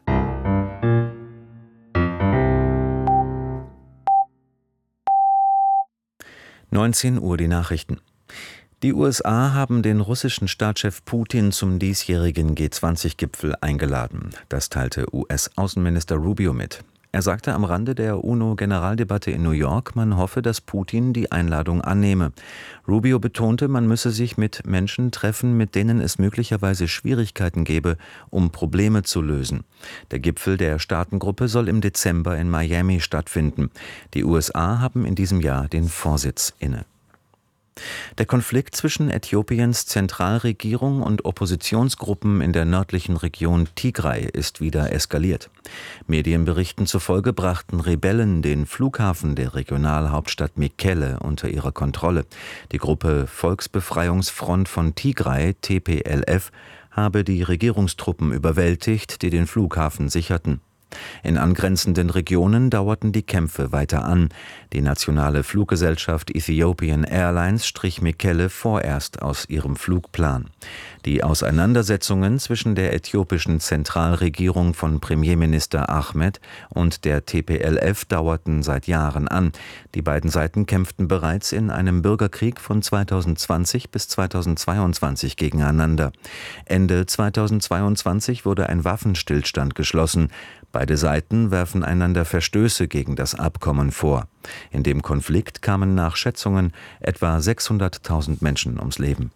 neunzehn Uhr die Nachrichten. Die U S A haben den russischen Staatschef Putin zum diesjährigen G zwanzig Gipfel eingeladen. Das teilte U S-Außenminister Rubio mit. Er sagte am Rande der UNO-Generaldebatte in New York, man hoffe, dass Putin die Einladung annehme. Rubio betonte, man müsse sich mit Menschen treffen, mit denen es möglicherweise Schwierigkeiten gebe, um Probleme zu lösen. Der Gipfel der Staatengruppe soll im Dezember in Miami stattfinden. Die U S A haben in diesem Jahr den Vorsitz inne. Der Konflikt zwischen Äthiopiens Zentralregierung und Oppositionsgruppen in der nördlichen Region Tigray ist wieder eskaliert. Medienberichten zufolge brachten Rebellen den Flughafen der Regionalhauptstadt Mekelle unter ihre Kontrolle. Die Gruppe Volksbefreiungsfront von Tigray, T P L F, habe die Regierungstruppen überwältigt, die den Flughafen sicherten. In angrenzenden Regionen dauerten die Kämpfe weiter an. Die nationale Fluggesellschaft Ethiopian Airlines strich Mekelle vorerst aus ihrem Flugplan. Die Auseinandersetzungen zwischen der äthiopischen Zentralregierung von Premierminister Ahmed und der T P L F dauerten seit Jahren an. Die beiden Seiten kämpften bereits in einem Bürgerkrieg von zweitausendzwanzig bis zweitausendzweiundzwanzig gegeneinander. Ende zweitausendzweiundzwanzig wurde ein Waffenstillstand geschlossen. Beide Seiten werfen einander Verstöße gegen das Abkommen vor. In dem Konflikt kamen nach Schätzungen etwa sechshunderttausend Menschen ums Leben.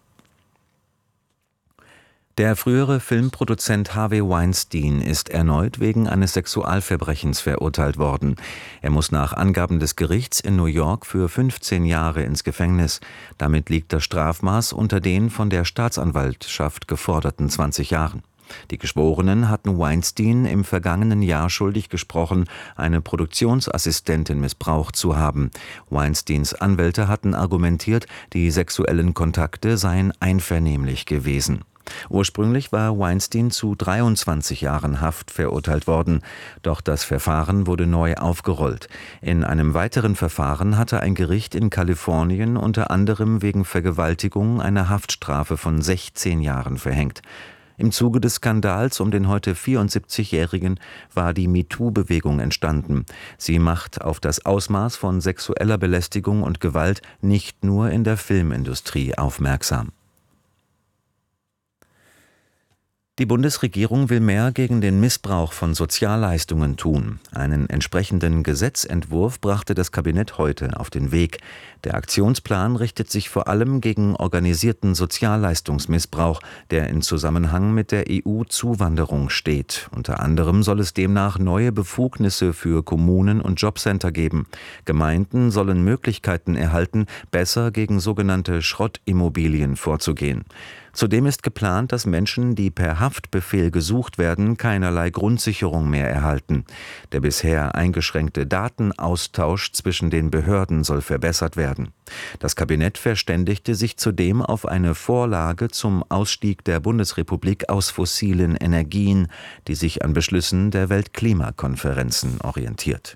Der frühere Filmproduzent Harvey Weinstein ist erneut wegen eines Sexualverbrechens verurteilt worden. Er muss nach Angaben des Gerichts in New York für fünfzehn Jahre ins Gefängnis. Damit liegt das Strafmaß unter den von der Staatsanwaltschaft geforderten zwanzig Jahren. Die Geschworenen hatten Weinstein im vergangenen Jahr schuldig gesprochen, eine Produktionsassistentin missbraucht zu haben. Weinsteins Anwälte hatten argumentiert, die sexuellen Kontakte seien einvernehmlich gewesen. Ursprünglich war Weinstein zu dreiundzwanzig Jahren Haft verurteilt worden, doch das Verfahren wurde neu aufgerollt. In einem weiteren Verfahren hatte ein Gericht in Kalifornien unter anderem wegen Vergewaltigung eine Haftstrafe von sechzehn Jahren verhängt. Im Zuge des Skandals um den heute vierundsiebzigjährigen war die MeToo-Bewegung entstanden. Sie macht auf das Ausmaß von sexueller Belästigung und Gewalt nicht nur in der Filmindustrie aufmerksam. Die Bundesregierung will mehr gegen den Missbrauch von Sozialleistungen tun. Einen entsprechenden Gesetzentwurf brachte das Kabinett heute auf den Weg. Der Aktionsplan richtet sich vor allem gegen organisierten Sozialleistungsmissbrauch, der in Zusammenhang mit der E U-Zuwanderung steht. Unter anderem soll es demnach neue Befugnisse für Kommunen und Jobcenter geben. Gemeinden sollen Möglichkeiten erhalten, besser gegen sogenannte Schrottimmobilien vorzugehen. Zudem ist geplant, dass Menschen, die per Haftbefehl gesucht werden, keinerlei Grundsicherung mehr erhalten. Der bisher eingeschränkte Datenaustausch zwischen den Behörden soll verbessert werden. Das Kabinett verständigte sich zudem auf eine Vorlage zum Ausstieg der Bundesrepublik aus fossilen Energien, die sich an Beschlüssen der Weltklimakonferenzen orientiert.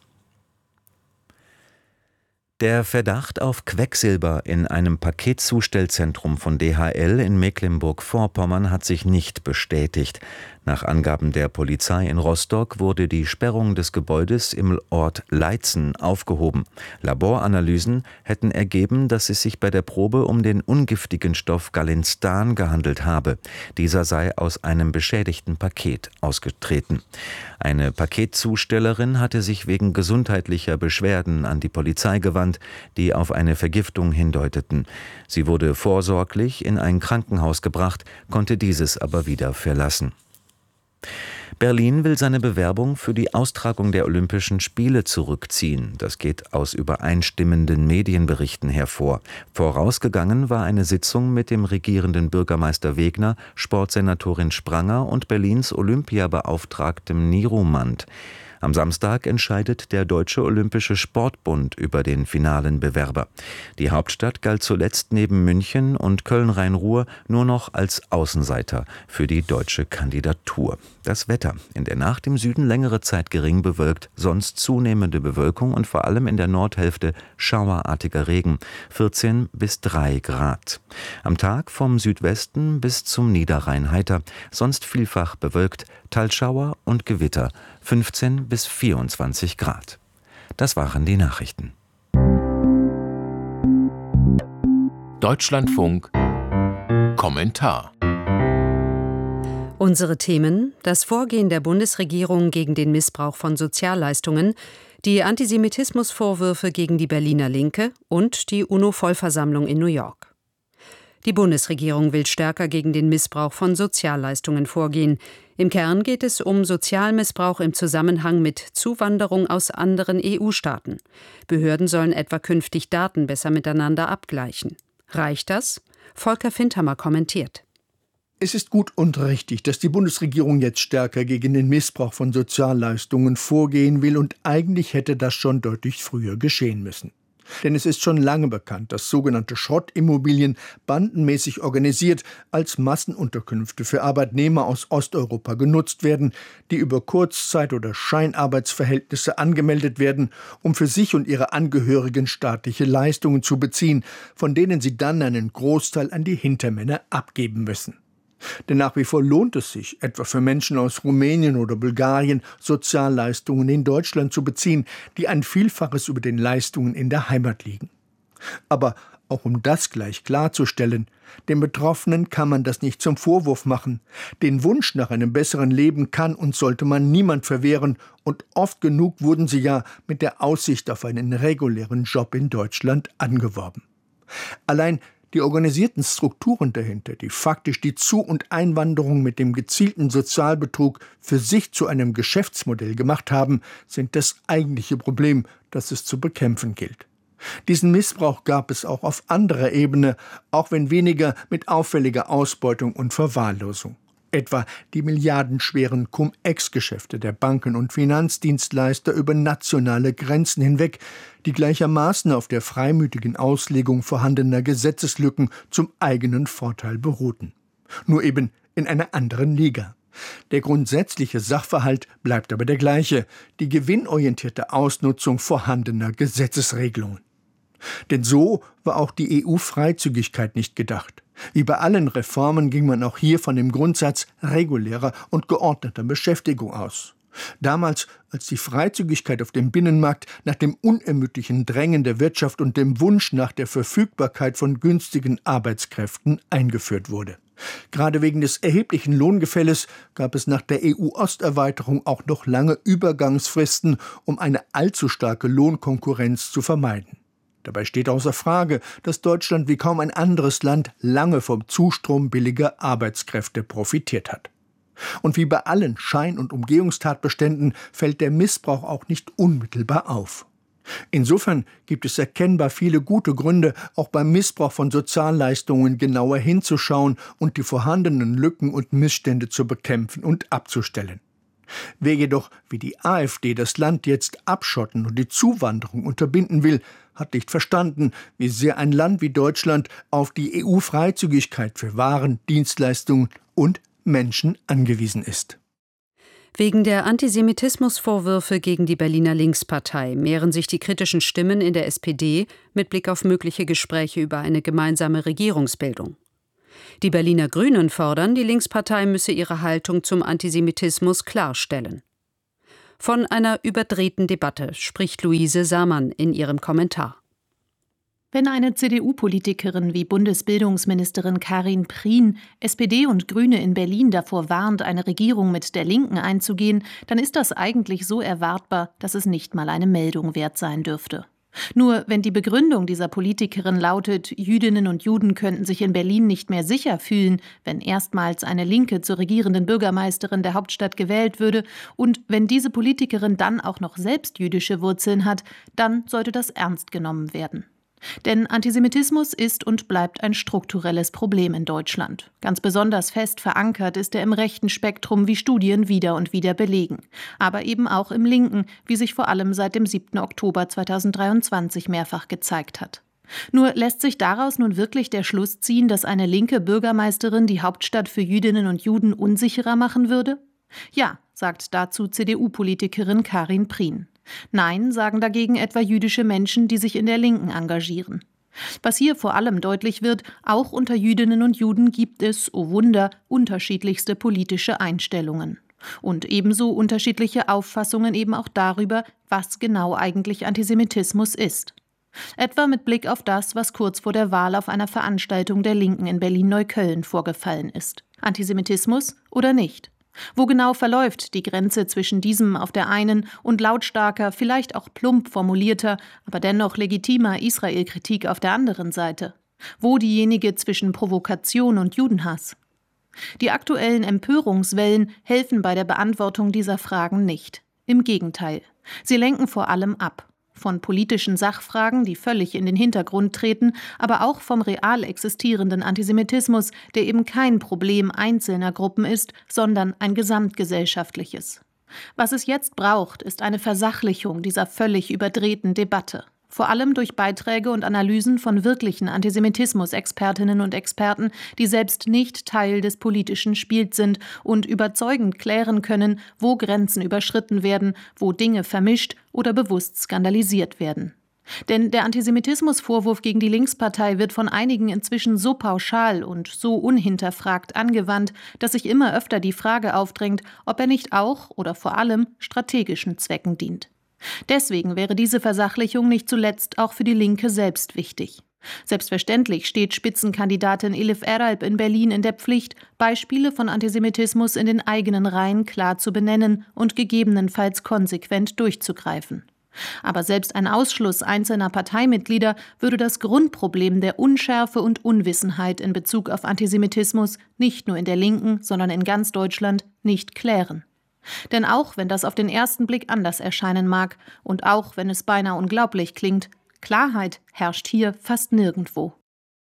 Der Verdacht auf Quecksilber in einem Paketzustellzentrum von D H L in Mecklenburg-Vorpommern hat sich nicht bestätigt. Nach Angaben der Polizei in Rostock wurde die Sperrung des Gebäudes im Ort Leitzen aufgehoben. Laboranalysen hätten ergeben, dass es sich bei der Probe um den ungiftigen Stoff Galinstan gehandelt habe. Dieser sei aus einem beschädigten Paket ausgetreten. Eine Paketzustellerin hatte sich wegen gesundheitlicher Beschwerden an die Polizei gewandt, die auf eine Vergiftung hindeuteten. Sie wurde vorsorglich in ein Krankenhaus gebracht, konnte dieses aber wieder verlassen. Berlin will seine Bewerbung für die Austragung der Olympischen Spiele zurückziehen. Das geht aus übereinstimmenden Medienberichten hervor. Vorausgegangen war eine Sitzung mit dem regierenden Bürgermeister Wegner, Sportsenatorin Spranger und Berlins Olympiabeauftragtem Niromand. Am Samstag entscheidet der Deutsche Olympische Sportbund über den finalen Bewerber. Die Hauptstadt galt zuletzt neben München und Köln-Rhein-Ruhr nur noch als Außenseiter für die deutsche Kandidatur. Das Wetter: in der Nacht im Süden längere Zeit gering bewölkt, sonst zunehmende Bewölkung und vor allem in der Nordhälfte schauerartiger Regen, vierzehn bis drei Grad. Am Tag vom Südwesten bis zum Niederrhein heiter, sonst vielfach bewölkt, Teilschauer und Gewitter, fünfzehn bis vierundzwanzig Grad. Das waren die Nachrichten. Deutschlandfunk Kommentar. Unsere Themen: das Vorgehen der Bundesregierung gegen den Missbrauch von Sozialleistungen, die Antisemitismusvorwürfe gegen die Berliner Linke und die UNO-Vollversammlung in New York. Die Bundesregierung will stärker gegen den Missbrauch von Sozialleistungen vorgehen. Im Kern geht es um Sozialmissbrauch im Zusammenhang mit Zuwanderung aus anderen E U-Staaten. Behörden sollen etwa künftig Daten besser miteinander abgleichen. Reicht das? Volker Findhammer kommentiert. Es ist gut und richtig, dass die Bundesregierung jetzt stärker gegen den Missbrauch von Sozialleistungen vorgehen will, und eigentlich hätte das schon deutlich früher geschehen müssen. Denn es ist schon lange bekannt, dass sogenannte Schrottimmobilien bandenmäßig organisiert als Massenunterkünfte für Arbeitnehmer aus Osteuropa genutzt werden, die über Kurzzeit- oder Scheinarbeitsverhältnisse angemeldet werden, um für sich und ihre Angehörigen staatliche Leistungen zu beziehen, von denen sie dann einen Großteil an die Hintermänner abgeben müssen. Denn nach wie vor lohnt es sich, etwa für Menschen aus Rumänien oder Bulgarien, Sozialleistungen in Deutschland zu beziehen, die ein Vielfaches über den Leistungen in der Heimat liegen. Aber auch um das gleich klarzustellen: den Betroffenen kann man das nicht zum Vorwurf machen. Den Wunsch nach einem besseren Leben kann und sollte man niemand verwehren, und oft genug wurden sie ja mit der Aussicht auf einen regulären Job in Deutschland angeworben. Allein die organisierten Strukturen dahinter, die faktisch die Zu- und Einwanderung mit dem gezielten Sozialbetrug für sich zu einem Geschäftsmodell gemacht haben, sind das eigentliche Problem, das es zu bekämpfen gilt. Diesen Missbrauch gab es auch auf anderer Ebene, auch wenn weniger mit auffälliger Ausbeutung und Verwahrlosung. Etwa die milliardenschweren Cum-Ex-Geschäfte der Banken und Finanzdienstleister über nationale Grenzen hinweg, die gleichermaßen auf der freimütigen Auslegung vorhandener Gesetzeslücken zum eigenen Vorteil beruhten. Nur eben in einer anderen Liga. Der grundsätzliche Sachverhalt bleibt aber der gleiche: die gewinnorientierte Ausnutzung vorhandener Gesetzesregelungen. Denn so war auch die E U-Freizügigkeit nicht gedacht. Wie bei allen Reformen ging man auch hier von dem Grundsatz regulärer und geordneter Beschäftigung aus. Damals, als die Freizügigkeit auf dem Binnenmarkt nach dem unermüdlichen Drängen der Wirtschaft und dem Wunsch nach der Verfügbarkeit von günstigen Arbeitskräften eingeführt wurde. Gerade wegen des erheblichen Lohngefälles gab es nach der E U-Osterweiterung auch noch lange Übergangsfristen, um eine allzu starke Lohnkonkurrenz zu vermeiden. Dabei steht außer Frage, dass Deutschland wie kaum ein anderes Land lange vom Zustrom billiger Arbeitskräfte profitiert hat. Und wie bei allen Schein- und Umgehungstatbeständen fällt der Missbrauch auch nicht unmittelbar auf. Insofern gibt es erkennbar viele gute Gründe, auch beim Missbrauch von Sozialleistungen genauer hinzuschauen und die vorhandenen Lücken und Missstände zu bekämpfen und abzustellen. Wer jedoch wie die AfD das Land jetzt abschotten und die Zuwanderung unterbinden will, hat nicht verstanden, wie sehr ein Land wie Deutschland auf die E U-Freizügigkeit für Waren, Dienstleistungen und Menschen angewiesen ist. Wegen der Antisemitismusvorwürfe gegen die Berliner Linkspartei mehren sich die kritischen Stimmen in der S P D mit Blick auf mögliche Gespräche über eine gemeinsame Regierungsbildung. Die Berliner Grünen fordern, die Linkspartei müsse ihre Haltung zum Antisemitismus klarstellen. Von einer überdrehten Debatte spricht Luise Samann in ihrem Kommentar. Wenn eine C D U-Politikerin wie Bundesbildungsministerin Karin Prien S P D und Grüne in Berlin davor warnt, eine Regierung mit der Linken einzugehen, dann ist das eigentlich so erwartbar, dass es nicht mal eine Meldung wert sein dürfte. Nur wenn die Begründung dieser Politikerin lautet, Jüdinnen und Juden könnten sich in Berlin nicht mehr sicher fühlen, wenn erstmals eine Linke zur regierenden Bürgermeisterin der Hauptstadt gewählt würde, und wenn diese Politikerin dann auch noch selbst jüdische Wurzeln hat, dann sollte das ernst genommen werden. Denn Antisemitismus ist und bleibt ein strukturelles Problem in Deutschland. Ganz besonders fest verankert ist er im rechten Spektrum, wie Studien wieder und wieder belegen. Aber eben auch im linken, wie sich vor allem seit dem siebten Oktober zweitausenddreiundzwanzig mehrfach gezeigt hat. Nur lässt sich daraus nun wirklich der Schluss ziehen, dass eine linke Bürgermeisterin die Hauptstadt für Jüdinnen und Juden unsicherer machen würde? Ja, sagt dazu C D U-Politikerin Karin Prien. Nein, sagen dagegen etwa jüdische Menschen, die sich in der Linken engagieren. Was hier vor allem deutlich wird, auch unter Jüdinnen und Juden gibt es, oh Wunder, unterschiedlichste politische Einstellungen. Und ebenso unterschiedliche Auffassungen eben auch darüber, was genau eigentlich Antisemitismus ist. Etwa mit Blick auf das, was kurz vor der Wahl auf einer Veranstaltung der Linken in Berlin-Neukölln vorgefallen ist. Antisemitismus oder nicht? Wo genau verläuft die Grenze zwischen diesem auf der einen und lautstarker, vielleicht auch plump formulierter, aber dennoch legitimer Israel-Kritik auf der anderen Seite? Wo diejenige zwischen Provokation und Judenhass? Die aktuellen Empörungswellen helfen bei der Beantwortung dieser Fragen nicht. Im Gegenteil. Sie lenken vor allem ab. Von politischen Sachfragen, die völlig in den Hintergrund treten, aber auch vom real existierenden Antisemitismus, der eben kein Problem einzelner Gruppen ist, sondern ein gesamtgesellschaftliches. Was es jetzt braucht, ist eine Versachlichung dieser völlig überdrehten Debatte. Vor allem durch Beiträge und Analysen von wirklichen Antisemitismus-Expertinnen und Experten, die selbst nicht Teil des politischen Spiels sind und überzeugend klären können, wo Grenzen überschritten werden, wo Dinge vermischt oder bewusst skandalisiert werden. Denn der Antisemitismusvorwurf gegen die Linkspartei wird von einigen inzwischen so pauschal und so unhinterfragt angewandt, dass sich immer öfter die Frage aufdrängt, ob er nicht auch oder vor allem strategischen Zwecken dient. Deswegen wäre diese Versachlichung nicht zuletzt auch für die Linke selbst wichtig. Selbstverständlich steht Spitzenkandidatin Elif Eralp in Berlin in der Pflicht, Beispiele von Antisemitismus in den eigenen Reihen klar zu benennen und gegebenenfalls konsequent durchzugreifen. Aber selbst ein Ausschluss einzelner Parteimitglieder würde das Grundproblem der Unschärfe und Unwissenheit in Bezug auf Antisemitismus nicht nur in der Linken, sondern in ganz Deutschland nicht klären. Denn auch wenn das auf den ersten Blick anders erscheinen mag und auch wenn es beinahe unglaublich klingt, Klarheit herrscht hier fast nirgendwo.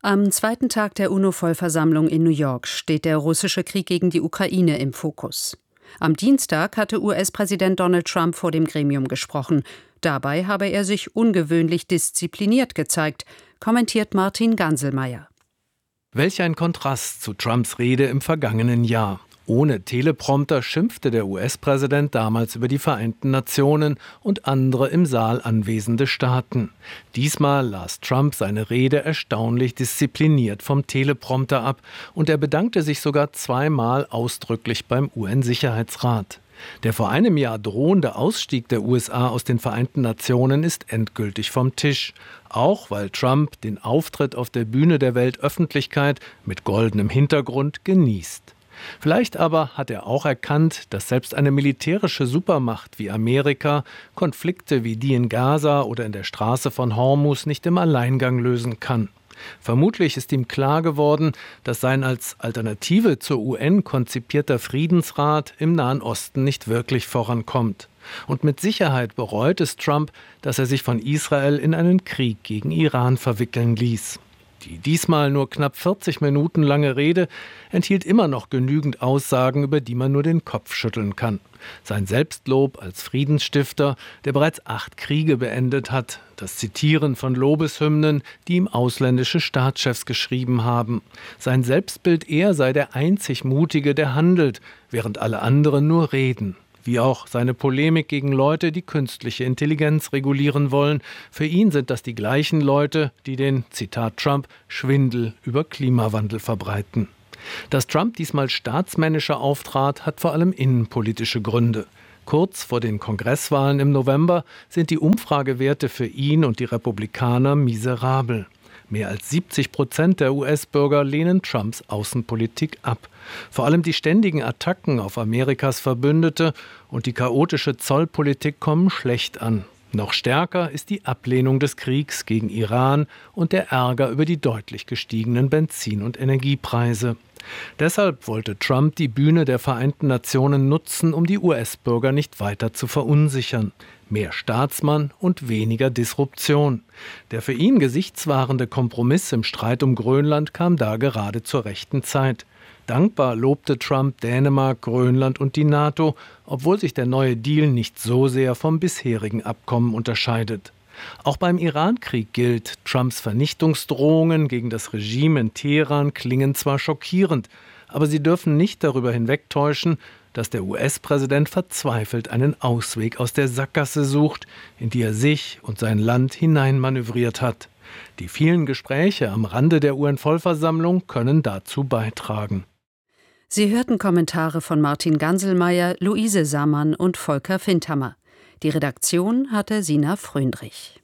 Am zweiten Tag der UNO-Vollversammlung in New York steht der russische Krieg gegen die Ukraine im Fokus. Am Dienstag hatte U S-Präsident Donald Trump vor dem Gremium gesprochen. Dabei habe er sich ungewöhnlich diszipliniert gezeigt, kommentiert Martin Ganselmeier. Welch ein Kontrast zu Trumps Rede im vergangenen Jahr. Ohne Teleprompter schimpfte der U S-Präsident damals über die Vereinten Nationen und andere im Saal anwesende Staaten. Diesmal las Trump seine Rede erstaunlich diszipliniert vom Teleprompter ab und er bedankte sich sogar zweimal ausdrücklich beim U N-Sicherheitsrat. Der vor einem Jahr drohende Ausstieg der U S A aus den Vereinten Nationen ist endgültig vom Tisch. Auch weil Trump den Auftritt auf der Bühne der Weltöffentlichkeit mit goldenem Hintergrund genießt. Vielleicht aber hat er auch erkannt, dass selbst eine militärische Supermacht wie Amerika Konflikte wie die in Gaza oder in der Straße von Hormuz nicht im Alleingang lösen kann. Vermutlich ist ihm klar geworden, dass sein als Alternative zur U N konzipierter Friedensrat im Nahen Osten nicht wirklich vorankommt. Und mit Sicherheit bereut es Trump, dass er sich von Israel in einen Krieg gegen Iran verwickeln ließ. Die diesmal nur knapp vierzig Minuten lange Rede enthielt immer noch genügend Aussagen, über die man nur den Kopf schütteln kann. Sein Selbstlob als Friedensstifter, der bereits acht Kriege beendet hat, das Zitieren von Lobeshymnen, die ihm ausländische Staatschefs geschrieben haben. Sein Selbstbild, er sei der einzig Mutige, der handelt, während alle anderen nur reden. Wie auch seine Polemik gegen Leute, die künstliche Intelligenz regulieren wollen. Für ihn sind das die gleichen Leute, die den, Zitat Trump, Schwindel über Klimawandel verbreiten. Dass Trump diesmal staatsmännischer auftrat, hat vor allem innenpolitische Gründe. Kurz vor den Kongresswahlen im November sind die Umfragewerte für ihn und die Republikaner miserabel. Mehr als siebzig Prozent der U S-Bürger lehnen Trumps Außenpolitik ab. Vor allem die ständigen Attacken auf Amerikas Verbündete und die chaotische Zollpolitik kommen schlecht an. Noch stärker ist die Ablehnung des Kriegs gegen Iran und der Ärger über die deutlich gestiegenen Benzin- und Energiepreise. Deshalb wollte Trump die Bühne der Vereinten Nationen nutzen, um die U S-Bürger nicht weiter zu verunsichern. Mehr Staatsmann und weniger Disruption. Der für ihn gesichtswahrende Kompromiss im Streit um Grönland kam da gerade zur rechten Zeit. Dankbar lobte Trump Dänemark, Grönland und die NATO, obwohl sich der neue Deal nicht so sehr vom bisherigen Abkommen unterscheidet. Auch beim Iran-Krieg gilt, Trumps Vernichtungsdrohungen gegen das Regime in Teheran klingen zwar schockierend, aber sie dürfen nicht darüber hinwegtäuschen, dass der U S-Präsident verzweifelt einen Ausweg aus der Sackgasse sucht, in die er sich und sein Land hineinmanövriert hat. Die vielen Gespräche am Rande der U N-Vollversammlung können dazu beitragen. Sie hörten Kommentare von Martin Ganselmeier, Luise Sammann und Volker Findhammer. Die Redaktion hatte Sina Fröndrich.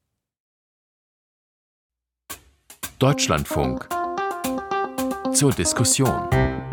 Deutschlandfunk zur Diskussion.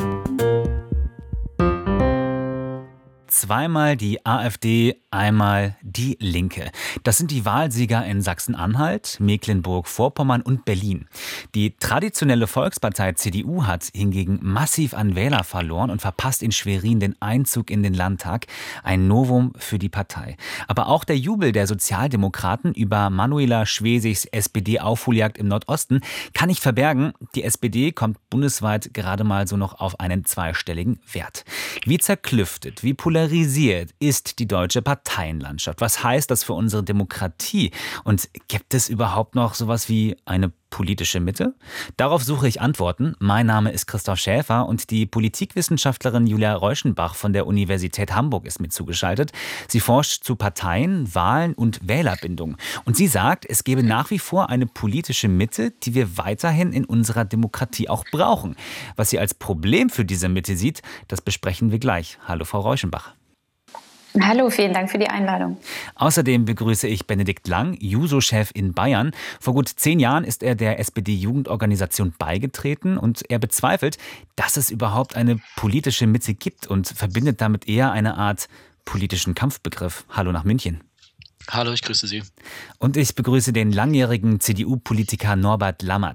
Zweimal die AfD, einmal die Linke. Das sind die Wahlsieger in Sachsen-Anhalt, Mecklenburg-Vorpommern und Berlin. Die traditionelle Volkspartei C D U hat hingegen massiv an Wähler verloren und verpasst in Schwerin den Einzug in den Landtag. Ein Novum für die Partei. Aber auch der Jubel der Sozialdemokraten über Manuela Schwesigs S P D-Aufholjagd im Nordosten kann nicht verbergen. Die S P D kommt bundesweit gerade mal so noch auf einen zweistelligen Wert. Wie zerklüftet, wie polarisiert ist die deutsche Parteienlandschaft? Was heißt das für unsere Demokratie? Und gibt es überhaupt noch sowas wie eine politische Mitte? Darauf suche ich Antworten. Mein Name ist Christoph Schäfer und die Politikwissenschaftlerin Julia Reuschenbach von der Universität Hamburg ist mir zugeschaltet. Sie forscht zu Parteien, Wahlen und Wählerbindung. Und sie sagt, es gebe nach wie vor eine politische Mitte, die wir weiterhin in unserer Demokratie auch brauchen. Was sie als Problem für diese Mitte sieht, das besprechen wir gleich. Hallo, Frau Reuschenbach. Hallo, vielen Dank für die Einladung. Außerdem begrüße ich Benedikt Lang, Juso-Chef in Bayern. Vor gut zehn Jahren ist er der S P D-Jugendorganisation beigetreten und er bezweifelt, dass es überhaupt eine politische Mitte gibt und verbindet damit eher eine Art politischen Kampfbegriff. Hallo nach München. Hallo, ich grüße Sie. Und ich begrüße den langjährigen C D U-Politiker Norbert Lammert.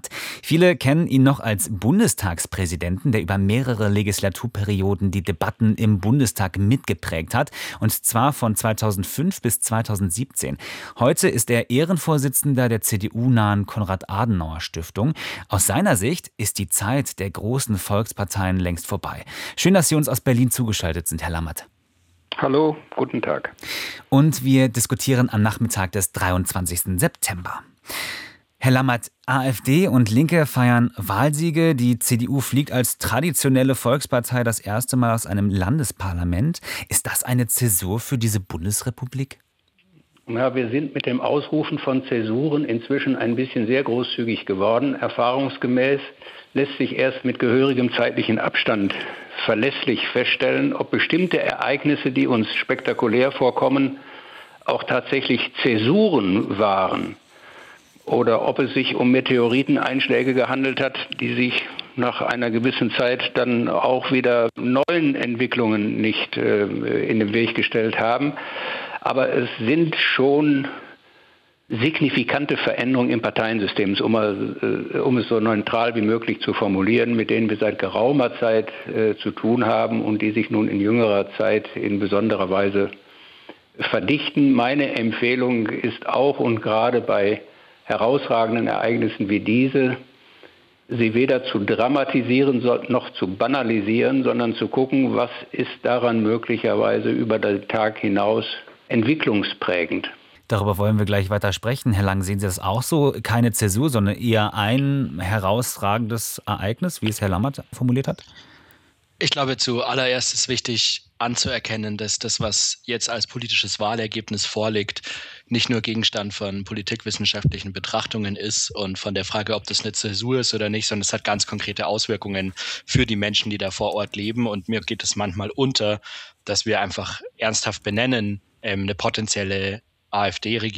Viele kennen ihn noch als Bundestagspräsidenten, der über mehrere Legislaturperioden die Debatten im Bundestag mitgeprägt hat, und zwar von zweitausendfünf bis zweitausendsiebzehn. Heute ist er Ehrenvorsitzender der C D U-nahen Konrad-Adenauer-Stiftung. Aus seiner Sicht ist die Zeit der großen Volksparteien längst vorbei. Schön, dass Sie uns aus Berlin zugeschaltet sind, Herr Lammert. Hallo, guten Tag. Und wir diskutieren am Nachmittag des dreiundzwanzigsten September. Herr Lammert, AfD und Linke feiern Wahlsiege. Die C D U fliegt als traditionelle Volkspartei das erste Mal aus einem Landesparlament. Ist das eine Zäsur für diese Bundesrepublik? Ja, wir sind mit dem Ausrufen von Zäsuren inzwischen ein bisschen sehr großzügig geworden. Erfahrungsgemäß lässt sich erst mit gehörigem zeitlichen Abstand verlässlich feststellen, ob bestimmte Ereignisse, die uns spektakulär vorkommen, auch tatsächlich Zäsuren waren oder ob es sich um Meteoriteneinschläge gehandelt hat, die sich nach einer gewissen Zeit dann auch wieder neuen Entwicklungen nicht äh, in den Weg gestellt haben. Aber es sind schon signifikante Veränderungen im Parteiensystem, um, äh, um es so neutral wie möglich zu formulieren, mit denen wir seit geraumer Zeit äh, zu tun haben und die sich nun in jüngerer Zeit in besonderer Weise verdichten. Meine Empfehlung ist auch und gerade bei herausragenden Ereignissen wie diese, sie weder zu dramatisieren noch zu banalisieren, sondern zu gucken, was ist daran möglicherweise über den Tag hinaus entwicklungsprägend. Darüber wollen wir gleich weiter sprechen. Herr Lang, sehen Sie das auch so? Keine Zäsur, sondern eher ein herausragendes Ereignis, wie es Herr Lammert formuliert hat? Ich glaube, zuallererst ist wichtig anzuerkennen, dass das, was jetzt als politisches Wahlergebnis vorliegt, nicht nur Gegenstand von politikwissenschaftlichen Betrachtungen ist und von der Frage, ob das eine Zäsur ist oder nicht, sondern es hat ganz konkrete Auswirkungen für die Menschen, die da vor Ort leben. Und mir geht es manchmal unter, dass wir einfach ernsthaft benennen, ähm, eine potenzielle AfD-Regierung